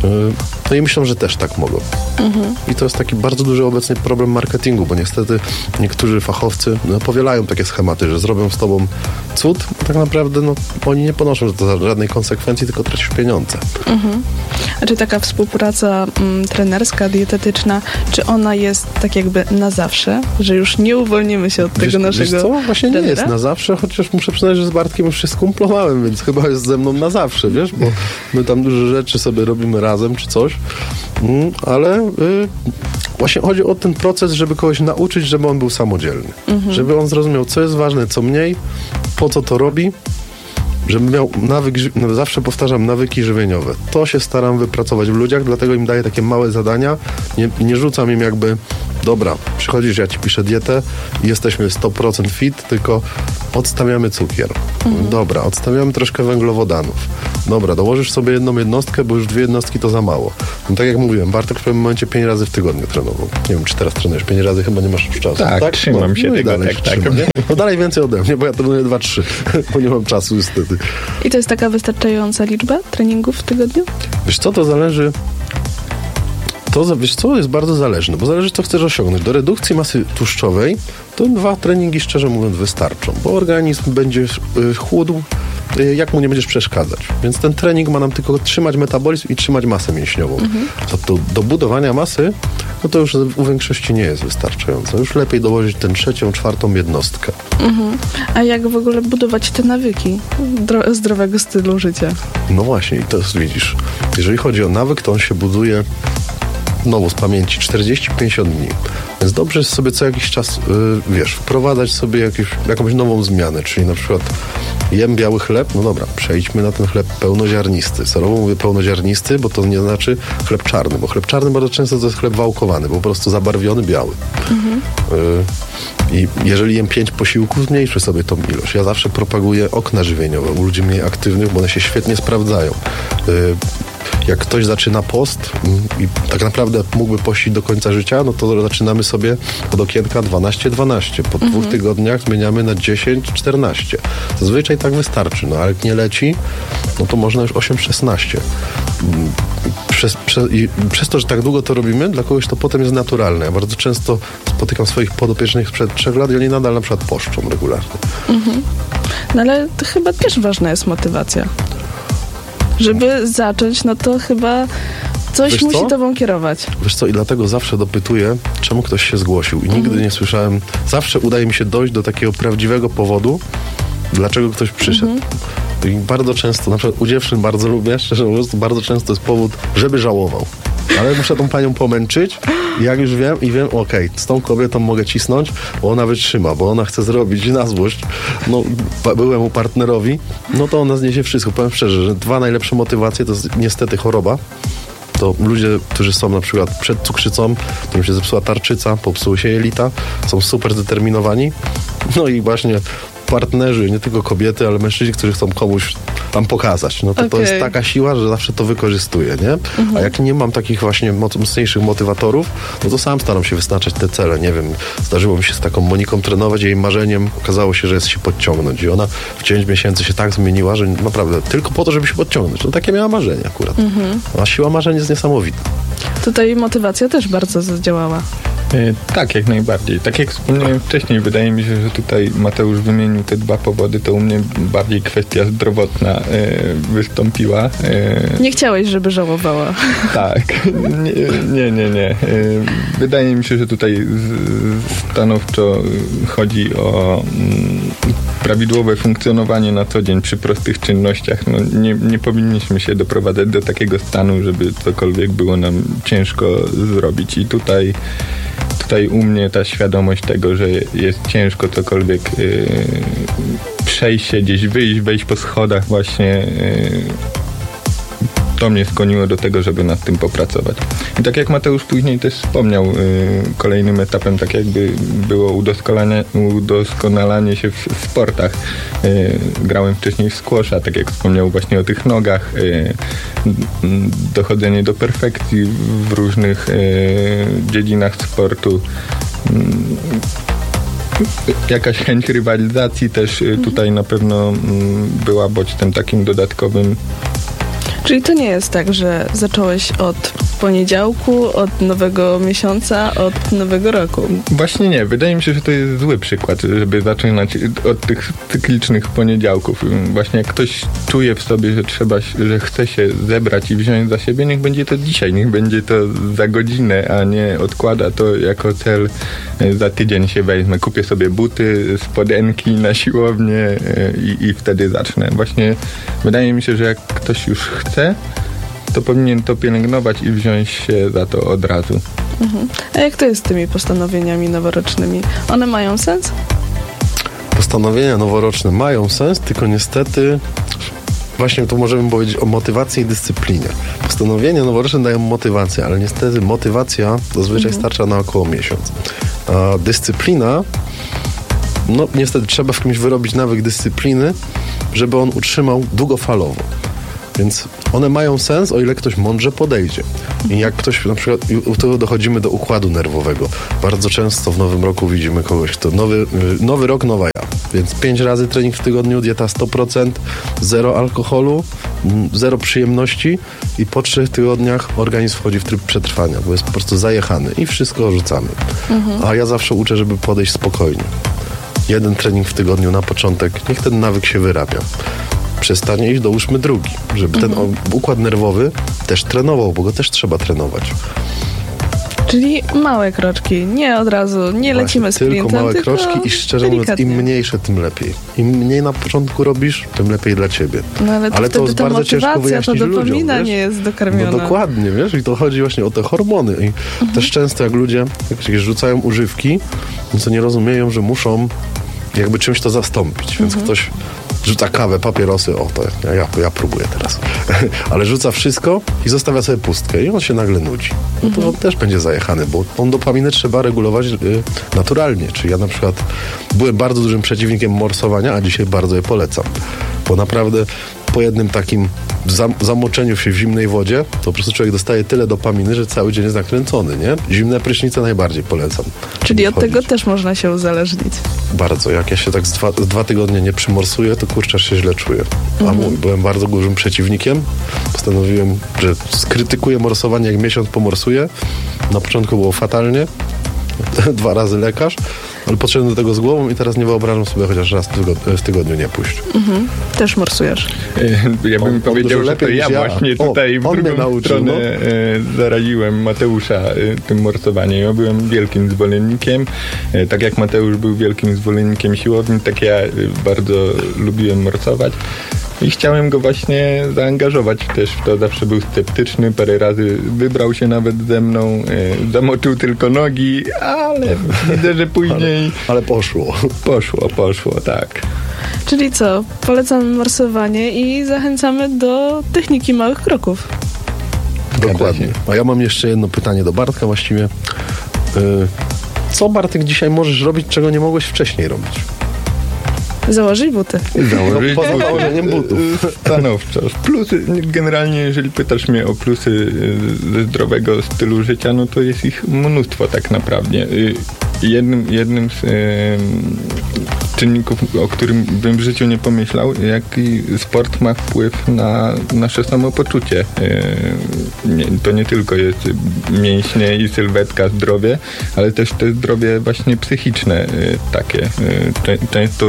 No i myślą, że też tak mogą. I to jest taki bardzo duży obecny problem marketingu, bo niestety niektórzy fachowcy powielają takie schematy, że zrobią z tobą cud, a tak naprawdę oni nie ponoszą za to żadnej konsekwencji, tylko tracisz pieniądze. A czy taka współpraca trenerska, dietetyczna, czy ona jest tak jakby na zawsze, że już nie uwolnimy się od tego naszego wiesz co? Właśnie trenera? nie jest na zawsze, chociaż muszę przyznać, że z Bartkiem już się skumplowałem, więc chyba jest ze mną na zawsze, wiesz, bo my tam dużo rzeczy sobie robimy razem czy coś, ale właśnie chodzi o ten proces, żeby kogoś nauczyć, żeby on był samodzielny. Żeby on zrozumiał, co jest ważne, co mniej, po co to robi, żeby miał nawyk, zawsze powtarzam, nawyki żywieniowe. To się staram wypracować w ludziach, dlatego im daję takie małe zadania. Nie rzucam im jakby, dobra, przychodzisz, ja ci piszę dietę i jesteśmy 100% fit, tylko odstawiamy cukier. Dobra, odstawiamy troszkę węglowodanów. Dobra, dołożysz sobie jedną jednostkę, bo już 2 jednostki to za mało. No tak jak mówiłem, Bartek w pewnym momencie 5 razy w tygodniu trenował. Nie wiem, czy teraz trenujesz 5 razy, chyba nie masz już czasu. Tak, trzymam się tego, dalej tak. Nie? No dalej więcej ode mnie, bo ja trenuję 2-3, bo nie mam czasu niestety. I to jest taka wystarczająca liczba treningów w tygodniu? Wiesz co, to zależy... Wiesz co, jest bardzo zależne, bo zależy, co chcesz osiągnąć. Do redukcji masy tłuszczowej to 2 treningi, szczerze mówiąc, wystarczą, bo organizm będzie chłódł, jak mu nie będziesz przeszkadzać. Więc ten trening ma nam tylko trzymać metabolizm i trzymać masę mięśniową. To do budowania masy, no to już u większości nie jest wystarczające. Już lepiej dołożyć tę 3., 4. jednostkę. A jak w ogóle budować te nawyki zdrowego stylu życia? No właśnie, i to jest, widzisz, jeżeli chodzi o nawyk, to on się buduje z pamięci 40-50 dni. Więc dobrze jest sobie co jakiś czas, wprowadzać sobie jakąś nową zmianę, czyli na przykład jem biały chleb, no dobra, przejdźmy na ten chleb pełnoziarnisty. Celowo mówię pełnoziarnisty, bo to nie znaczy chleb czarny, bo chleb czarny bardzo często to jest chleb wałkowany, po prostu zabarwiony biały. I jeżeli jem 5 posiłków, zmniejszę sobie tą ilość. Ja zawsze propaguję okna żywieniowe u ludzi mniej aktywnych, bo one się świetnie sprawdzają. Jak ktoś zaczyna post i tak naprawdę mógłby pościć do końca życia, no to zaczynamy sobie od okienka 12-12. Po 2 tygodniach zmieniamy na 10-14. Zazwyczaj tak wystarczy, no ale jak nie leci, no to można już 8-16. Przez to, że tak długo to robimy, dla kogoś to potem jest naturalne. Ja bardzo często spotykam swoich podopiecznych sprzed 3 lat i oni nadal na przykład poszczą regularnie. No ale to chyba też ważna jest motywacja. Żeby zacząć, no to chyba coś musi tobą kierować. Wiesz co, i dlatego zawsze dopytuję, czemu ktoś się zgłosił. I nigdy nie słyszałem, zawsze udaje mi się dojść do takiego prawdziwego powodu, dlaczego ktoś przyszedł. I bardzo często, na przykład u dziewczyn bardzo lubię, szczerze mówiąc, bardzo często jest powód, żeby żałował. Ale muszę tą panią pomęczyć i jak już wiem, okej, z tą kobietą mogę cisnąć, bo ona wytrzyma, bo ona chce zrobić na złość, byłemu partnerowi, no to ona zniesie wszystko. Powiem szczerze, że 2 najlepsze motywacje to jest niestety choroba. To ludzie, którzy są na przykład przed cukrzycą, którym się zepsuła tarczyca, popsuły się jelita, są super zdeterminowani. No i właśnie partnerzy, nie tylko kobiety, ale mężczyźni, którzy chcą komuś tam pokazać. No to jest taka siła, że zawsze to wykorzystuję, nie? A jak nie mam takich właśnie mocniejszych motywatorów, no to sam staram się wyznaczać te cele. Nie wiem, zdarzyło mi się z taką Moniką trenować, jej marzeniem okazało się, że jest się podciągnąć i ona w 9 miesięcy się tak zmieniła, że naprawdę tylko po to, żeby się podciągnąć. No takie miała marzenie akurat. A siła marzeń jest niesamowita. Tutaj motywacja też bardzo zadziałała. Tak, jak najbardziej. Tak jak wspomniałem wcześniej, wydaje mi się, że tutaj Mateusz wymienił te 2 powody, to u mnie bardziej kwestia zdrowotna wystąpiła. Nie chciałeś, żeby żałowała. Tak. Nie. Wydaje mi się, że tutaj stanowczo chodzi o prawidłowe funkcjonowanie na co dzień przy prostych czynnościach. No, nie powinniśmy się doprowadzać do takiego stanu, żeby cokolwiek było nam ciężko zrobić. I tutaj u mnie ta świadomość tego, że jest ciężko cokolwiek przejść się gdzieś, wejść po schodach właśnie to mnie skłoniło do tego, żeby nad tym popracować. I tak jak Mateusz później też wspomniał, kolejnym etapem tak jakby było udoskonalanie się w sportach. Grałem wcześniej w squasha, tak jak wspomniał właśnie o tych nogach, dochodzenie do perfekcji w różnych dziedzinach sportu. Jakaś chęć rywalizacji też tutaj na pewno była bodźcem takim dodatkowym. Czyli to nie jest tak, że zacząłeś od poniedziałku, od nowego miesiąca, od nowego roku. Właśnie nie. Wydaje mi się, że to jest zły przykład, żeby zaczynać od tych cyklicznych poniedziałków. Właśnie jak ktoś czuje w sobie, że chce się zebrać i wziąć za siebie, niech będzie to dzisiaj, niech będzie to za godzinę, a nie odkłada to jako cel. Za tydzień się wezmę, kupię sobie buty, spodenki na siłownię i wtedy zacznę. Właśnie wydaje mi się, że jak ktoś już chce, to powinien to pielęgnować i wziąć się za to od razu. Mhm. A jak to jest z tymi postanowieniami noworocznymi? One mają sens? Postanowienia noworoczne mają sens, tylko niestety właśnie tu możemy powiedzieć o motywacji i dyscyplinie. Postanowienia noworoczne dają motywację, ale niestety motywacja zazwyczaj starcza na około miesiąc. A dyscyplina, no niestety trzeba w kimś wyrobić nawyk dyscypliny, żeby on utrzymał długofalowo. Więc one mają sens, o ile ktoś mądrze podejdzie. I jak ktoś, na przykład, tu dochodzimy do układu nerwowego. Bardzo często w nowym roku widzimy kogoś, kto nowy rok, nowa ja. Więc 5 razy trening w tygodniu, dieta 100%, 0 alkoholu, 0 przyjemności i po 3 tygodniach organizm wchodzi w tryb przetrwania, bo jest po prostu zajechany i wszystko rzucamy. A ja zawsze uczę, żeby podejść spokojnie. 1 trening w tygodniu na początek, niech ten nawyk się wyrabia. Przestanie iść, dołóżmy drugi, żeby ten układ nerwowy też trenował, bo go też trzeba trenować. Czyli małe kroczki, nie od razu, nie lecimy sprintem, tylko małe kroczki i szczerze mówiąc, im mniejsze, tym lepiej. Im mniej na początku robisz, tym lepiej dla ciebie. No ale to jest bardzo ciężko wyjaśnić ludziom. To dopamina nie jest dokarmiona. No dokładnie, wiesz, i to chodzi właśnie o te hormony. I też często jak ludzie rzucają używki, to nie rozumieją, że muszą jakby czymś to zastąpić, więc ktoś rzuca kawę, papierosy, ja próbuję teraz. Ale rzuca wszystko i zostawia sobie pustkę i on się nagle nudzi. No to on też będzie zajechany, bo on dopaminę trzeba regulować naturalnie. Czyli ja na przykład byłem bardzo dużym przeciwnikiem morsowania, a dzisiaj bardzo je polecam. Bo naprawdę po jednym takim zamoczeniu się w zimnej wodzie, to po prostu człowiek dostaje tyle dopaminy, że cały dzień jest nakręcony, nie? Zimne prysznice najbardziej polecam. Czyli od tego też można się uzależnić. Bardzo. Jak ja się tak z 2 tygodnie nie przymorsuję, to kurczę, się źle czuję. A byłem bardzo dużym przeciwnikiem. Postanowiłem, że skrytykuję morsowanie, jak miesiąc pomorsuję. Na początku było fatalnie. 2 razy lekarz, ale podszedłem do tego z głową i teraz nie wyobrażam sobie chociaż raz w tygodniu nie pójść. Też morsujesz. Ja bym powiedział, że to ja właśnie tutaj w drugą stronę zaraziłem Mateusza tym morsowaniem. Ja byłem wielkim zwolennikiem. Tak jak Mateusz był wielkim zwolennikiem siłowni, tak ja bardzo lubiłem morsować. I chciałem go właśnie zaangażować też w to. Zawsze był sceptyczny, parę razy wybrał się nawet ze mną, zamoczył tylko nogi, ale widzę, że później... Ale poszło. Poszło, tak. Czyli co? Polecamy morsowanie i zachęcamy do techniki małych kroków. Dokładnie. A ja mam jeszcze jedno pytanie do Bartka właściwie. Co, Bartek, dzisiaj możesz robić, czego nie mogłeś wcześniej robić? Założyć buty. Poza założeniem butów. Stanowczo. Plusy, generalnie jeżeli pytasz mnie o plusy zdrowego stylu życia, no to jest ich mnóstwo tak naprawdę. Jednym z czynników, o którym bym w życiu nie pomyślał, jaki sport ma wpływ na nasze samopoczucie. To nie tylko jest mięśnie i sylwetka, zdrowie, ale też te zdrowie właśnie psychiczne takie. Często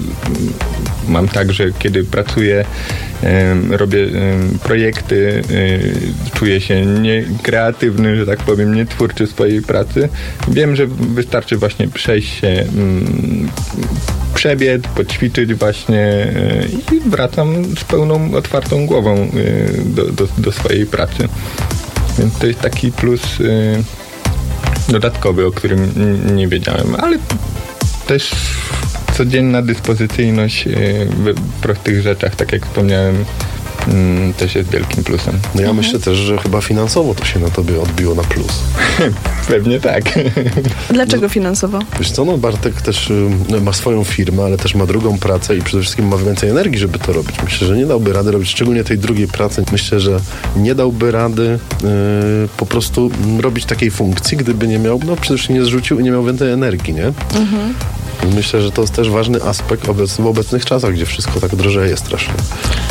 mam tak, że kiedy pracuję, robię projekty, czuję się niekreatywny, że tak powiem, nietwórczy w swojej pracy. Wiem, że wystarczy właśnie przejść się, przebiec, poćwiczyć właśnie i wracam z pełną, otwartą głową do swojej pracy. Więc to jest taki plus dodatkowy, o którym nie wiedziałem, ale też codzienna dyspozycyjność w prostych rzeczach, tak jak wspomniałem, też jest wielkim plusem. No ja myślę też, że chyba finansowo to się na tobie odbiło na plus. Pewnie tak. Dlaczego finansowo? Wiesz co, Bartek też ma swoją firmę, ale też ma drugą pracę i przede wszystkim ma więcej energii, żeby to robić. Myślę, że nie dałby rady robić, szczególnie tej drugiej pracy. Myślę, że nie dałby rady po prostu robić takiej funkcji, gdyby nie miał, przede wszystkim nie zrzucił i nie miał więcej energii, nie? Myślę, że to jest też ważny aspekt w obecnych czasach, gdzie wszystko tak drożeje strasznie.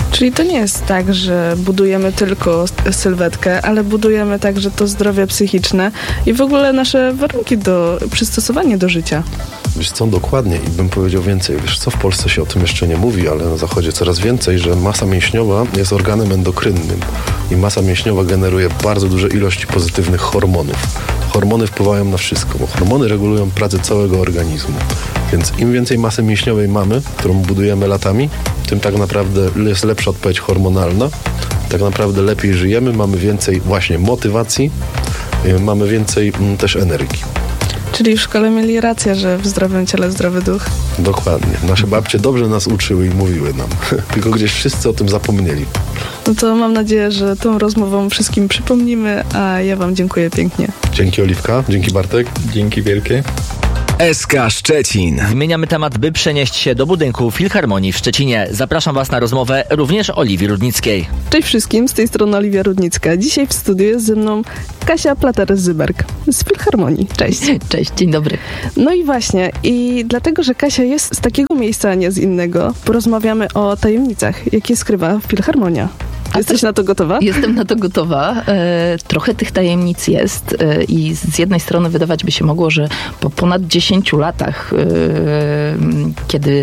Czyli to nie jest tak, że budujemy tylko sylwetkę, ale budujemy także to zdrowie psychiczne i w ogóle nasze warunki do przystosowania do życia. Wiesz co, dokładnie i bym powiedział więcej. Wiesz co, w Polsce się o tym jeszcze nie mówi, ale na Zachodzie coraz więcej, że masa mięśniowa jest organem endokrynnym i masa mięśniowa generuje bardzo duże ilości pozytywnych hormonów. Hormony wpływają na wszystko, bo hormony regulują pracę całego organizmu. Więc im więcej masy mięśniowej mamy, którą budujemy latami, tym tak naprawdę jest lepsza odpowiedź hormonalna. Tak naprawdę lepiej żyjemy, mamy więcej właśnie motywacji, mamy więcej też energii. Czyli w szkole mieli rację, że w zdrowym ciele zdrowy duch. Dokładnie. Nasze babcie dobrze nas uczyły i mówiły nam. Tylko gdzieś wszyscy o tym zapomnieli. No to mam nadzieję, że tą rozmową wszystkim przypomnimy, a ja wam dziękuję pięknie. Dzięki Oliwka, dzięki Bartek. Dzięki wielkie. SK Szczecin. Zmieniamy temat, by przenieść się do budynku Filharmonii w Szczecinie. Zapraszam Was na rozmowę również Oliwii Rudnickiej. Cześć wszystkim, z tej strony Oliwia Rudnicka. Dzisiaj w studiu jest ze mną Kasia Plater-Zyberg z Filharmonii. Cześć. Cześć, dzień dobry. No i właśnie, i dlatego, że Kasia jest z takiego miejsca, a nie z innego, porozmawiamy o tajemnicach, jakie skrywa Filharmonia. Jesteś na to gotowa? Jestem na to gotowa. Trochę tych tajemnic jest i z jednej strony wydawać by się mogło, że po ponad 10 latach, kiedy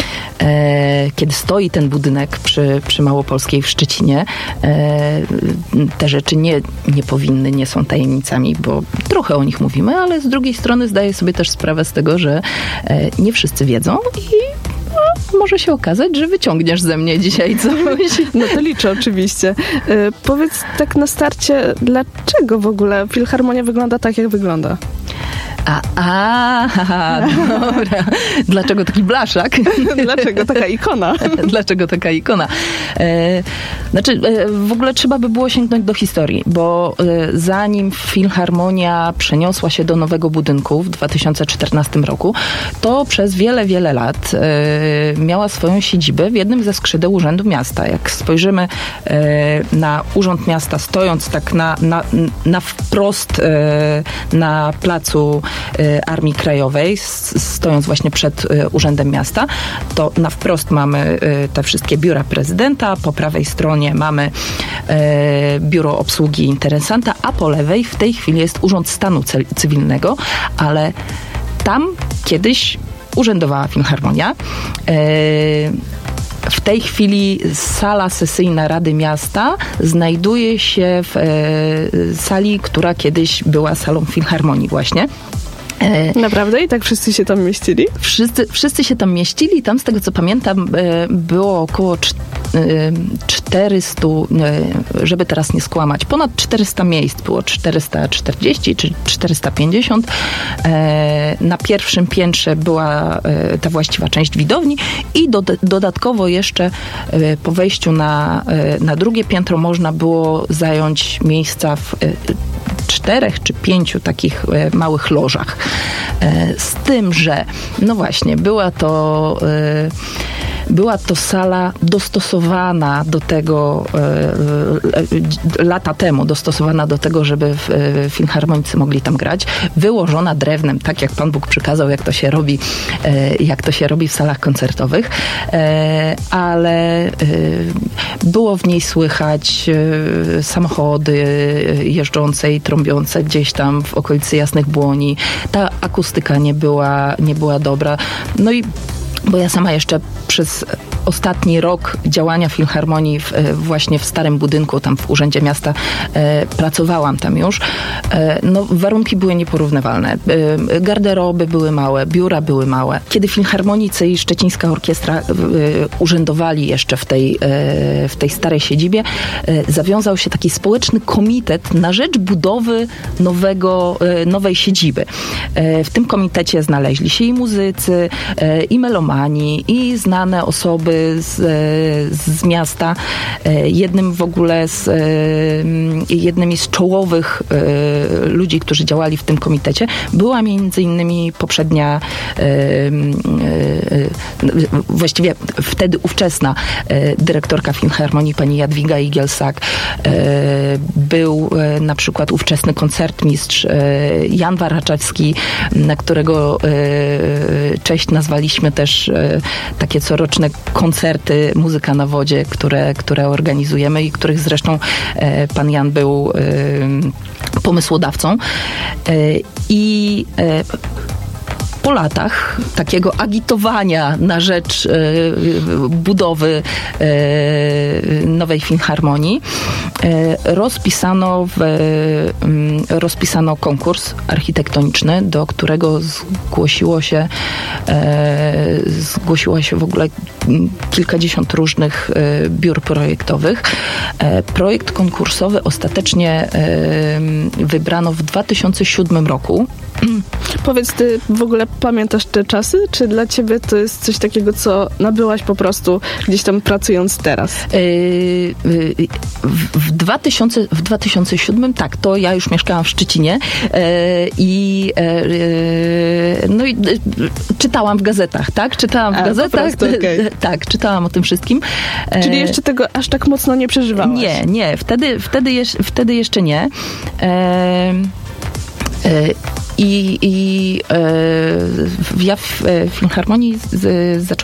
stoi ten budynek przy Małopolskiej w Szczecinie, te rzeczy nie powinny, nie są tajemnicami, bo trochę o nich mówimy, ale z drugiej strony zdaję sobie też sprawę z tego, że nie wszyscy wiedzą i może się okazać, że wyciągniesz ze mnie dzisiaj coś. No to liczę oczywiście. Powiedz tak na starcie, dlaczego w ogóle Filharmonia wygląda tak, jak wygląda? Dobra. Dlaczego taki blaszak? Dlaczego taka ikona? Dlaczego taka ikona? W ogóle trzeba by było sięgnąć do historii, bo zanim Filharmonia przeniosła się do nowego budynku w 2014 roku, to przez wiele, wiele lat miała swoją siedzibę w jednym ze skrzydeł Urzędu Miasta. Jak spojrzymy na Urząd Miasta, stojąc tak na wprost na placu Armii Krajowej, stojąc właśnie przed Urzędem Miasta, to na wprost mamy te wszystkie biura prezydenta, po prawej stronie mamy biuro obsługi interesanta, a po lewej w tej chwili jest Urząd Stanu Cywilnego, ale tam kiedyś urzędowała Filharmonia. W tej chwili sala sesyjna Rady Miasta znajduje się w sali, która kiedyś była salą Filharmonii właśnie. Naprawdę? I tak wszyscy się tam mieścili? Wszyscy się tam mieścili. Tam, z tego co pamiętam, było około 400, żeby teraz nie skłamać, ponad 400 miejsc. Było 440 czy 450. Na pierwszym piętrze była ta właściwa część widowni i dodatkowo jeszcze po wejściu na drugie piętro można było zająć miejsca w 4 czy 5 takich małych lożach. Z tym, że no właśnie, była to sala dostosowana do tego lata temu, dostosowana do tego, żeby filharmonicy mogli tam grać, wyłożona drewnem, tak jak Pan Bóg przykazał, jak to się robi w salach koncertowych, ale było w niej słychać samochody jeżdżące i trąbiące gdzieś tam w okolicy Jasnych Błoni. Ta akustyka nie była dobra. No i bo ja sama jeszcze przez ostatni rok działania Filharmonii właśnie w starym budynku, tam w Urzędzie Miasta, pracowałam tam już. No, warunki były nieporównywalne. Garderoby były małe, biura były małe. Kiedy filharmonicy i Szczecińska Orkiestra urzędowali jeszcze w tej starej siedzibie, zawiązał się taki społeczny komitet na rzecz budowy nowej siedziby. W tym komitecie znaleźli się i muzycy, i melomani, i znane osoby z miasta. Jednymi z czołowych ludzi, którzy działali w tym komitecie, była między innymi poprzednia, właściwie wtedy ówczesna dyrektorka Filharmonii, pani Jadwiga Igielsak. Był na przykład ówczesny koncertmistrz Jan Waraczewski, na którego cześć nazwaliśmy też takie coroczne koncerty Muzyka na wodzie, które organizujemy i których zresztą pan Jan był pomysłodawcą. I po latach takiego agitowania na rzecz budowy nowej filharmonii rozpisano konkurs architektoniczny, do którego zgłosiło się w ogóle kilkadziesiąt różnych biur projektowych. Projekt konkursowy ostatecznie wybrano w 2007 roku. Powiedz, ty w ogóle pamiętasz te czasy? Czy dla ciebie to jest coś takiego, co nabyłaś po prostu gdzieś tam pracując teraz? W 2007 tak, to ja już mieszkałam w Szczecinie i czytałam w gazetach, tak? Czytałam w gazetach. Okay. Tak, czytałam o tym wszystkim. Czyli jeszcze tego aż tak mocno nie przeżywałaś? Nie, wtedy jeszcze nie. Ja w Filharmonii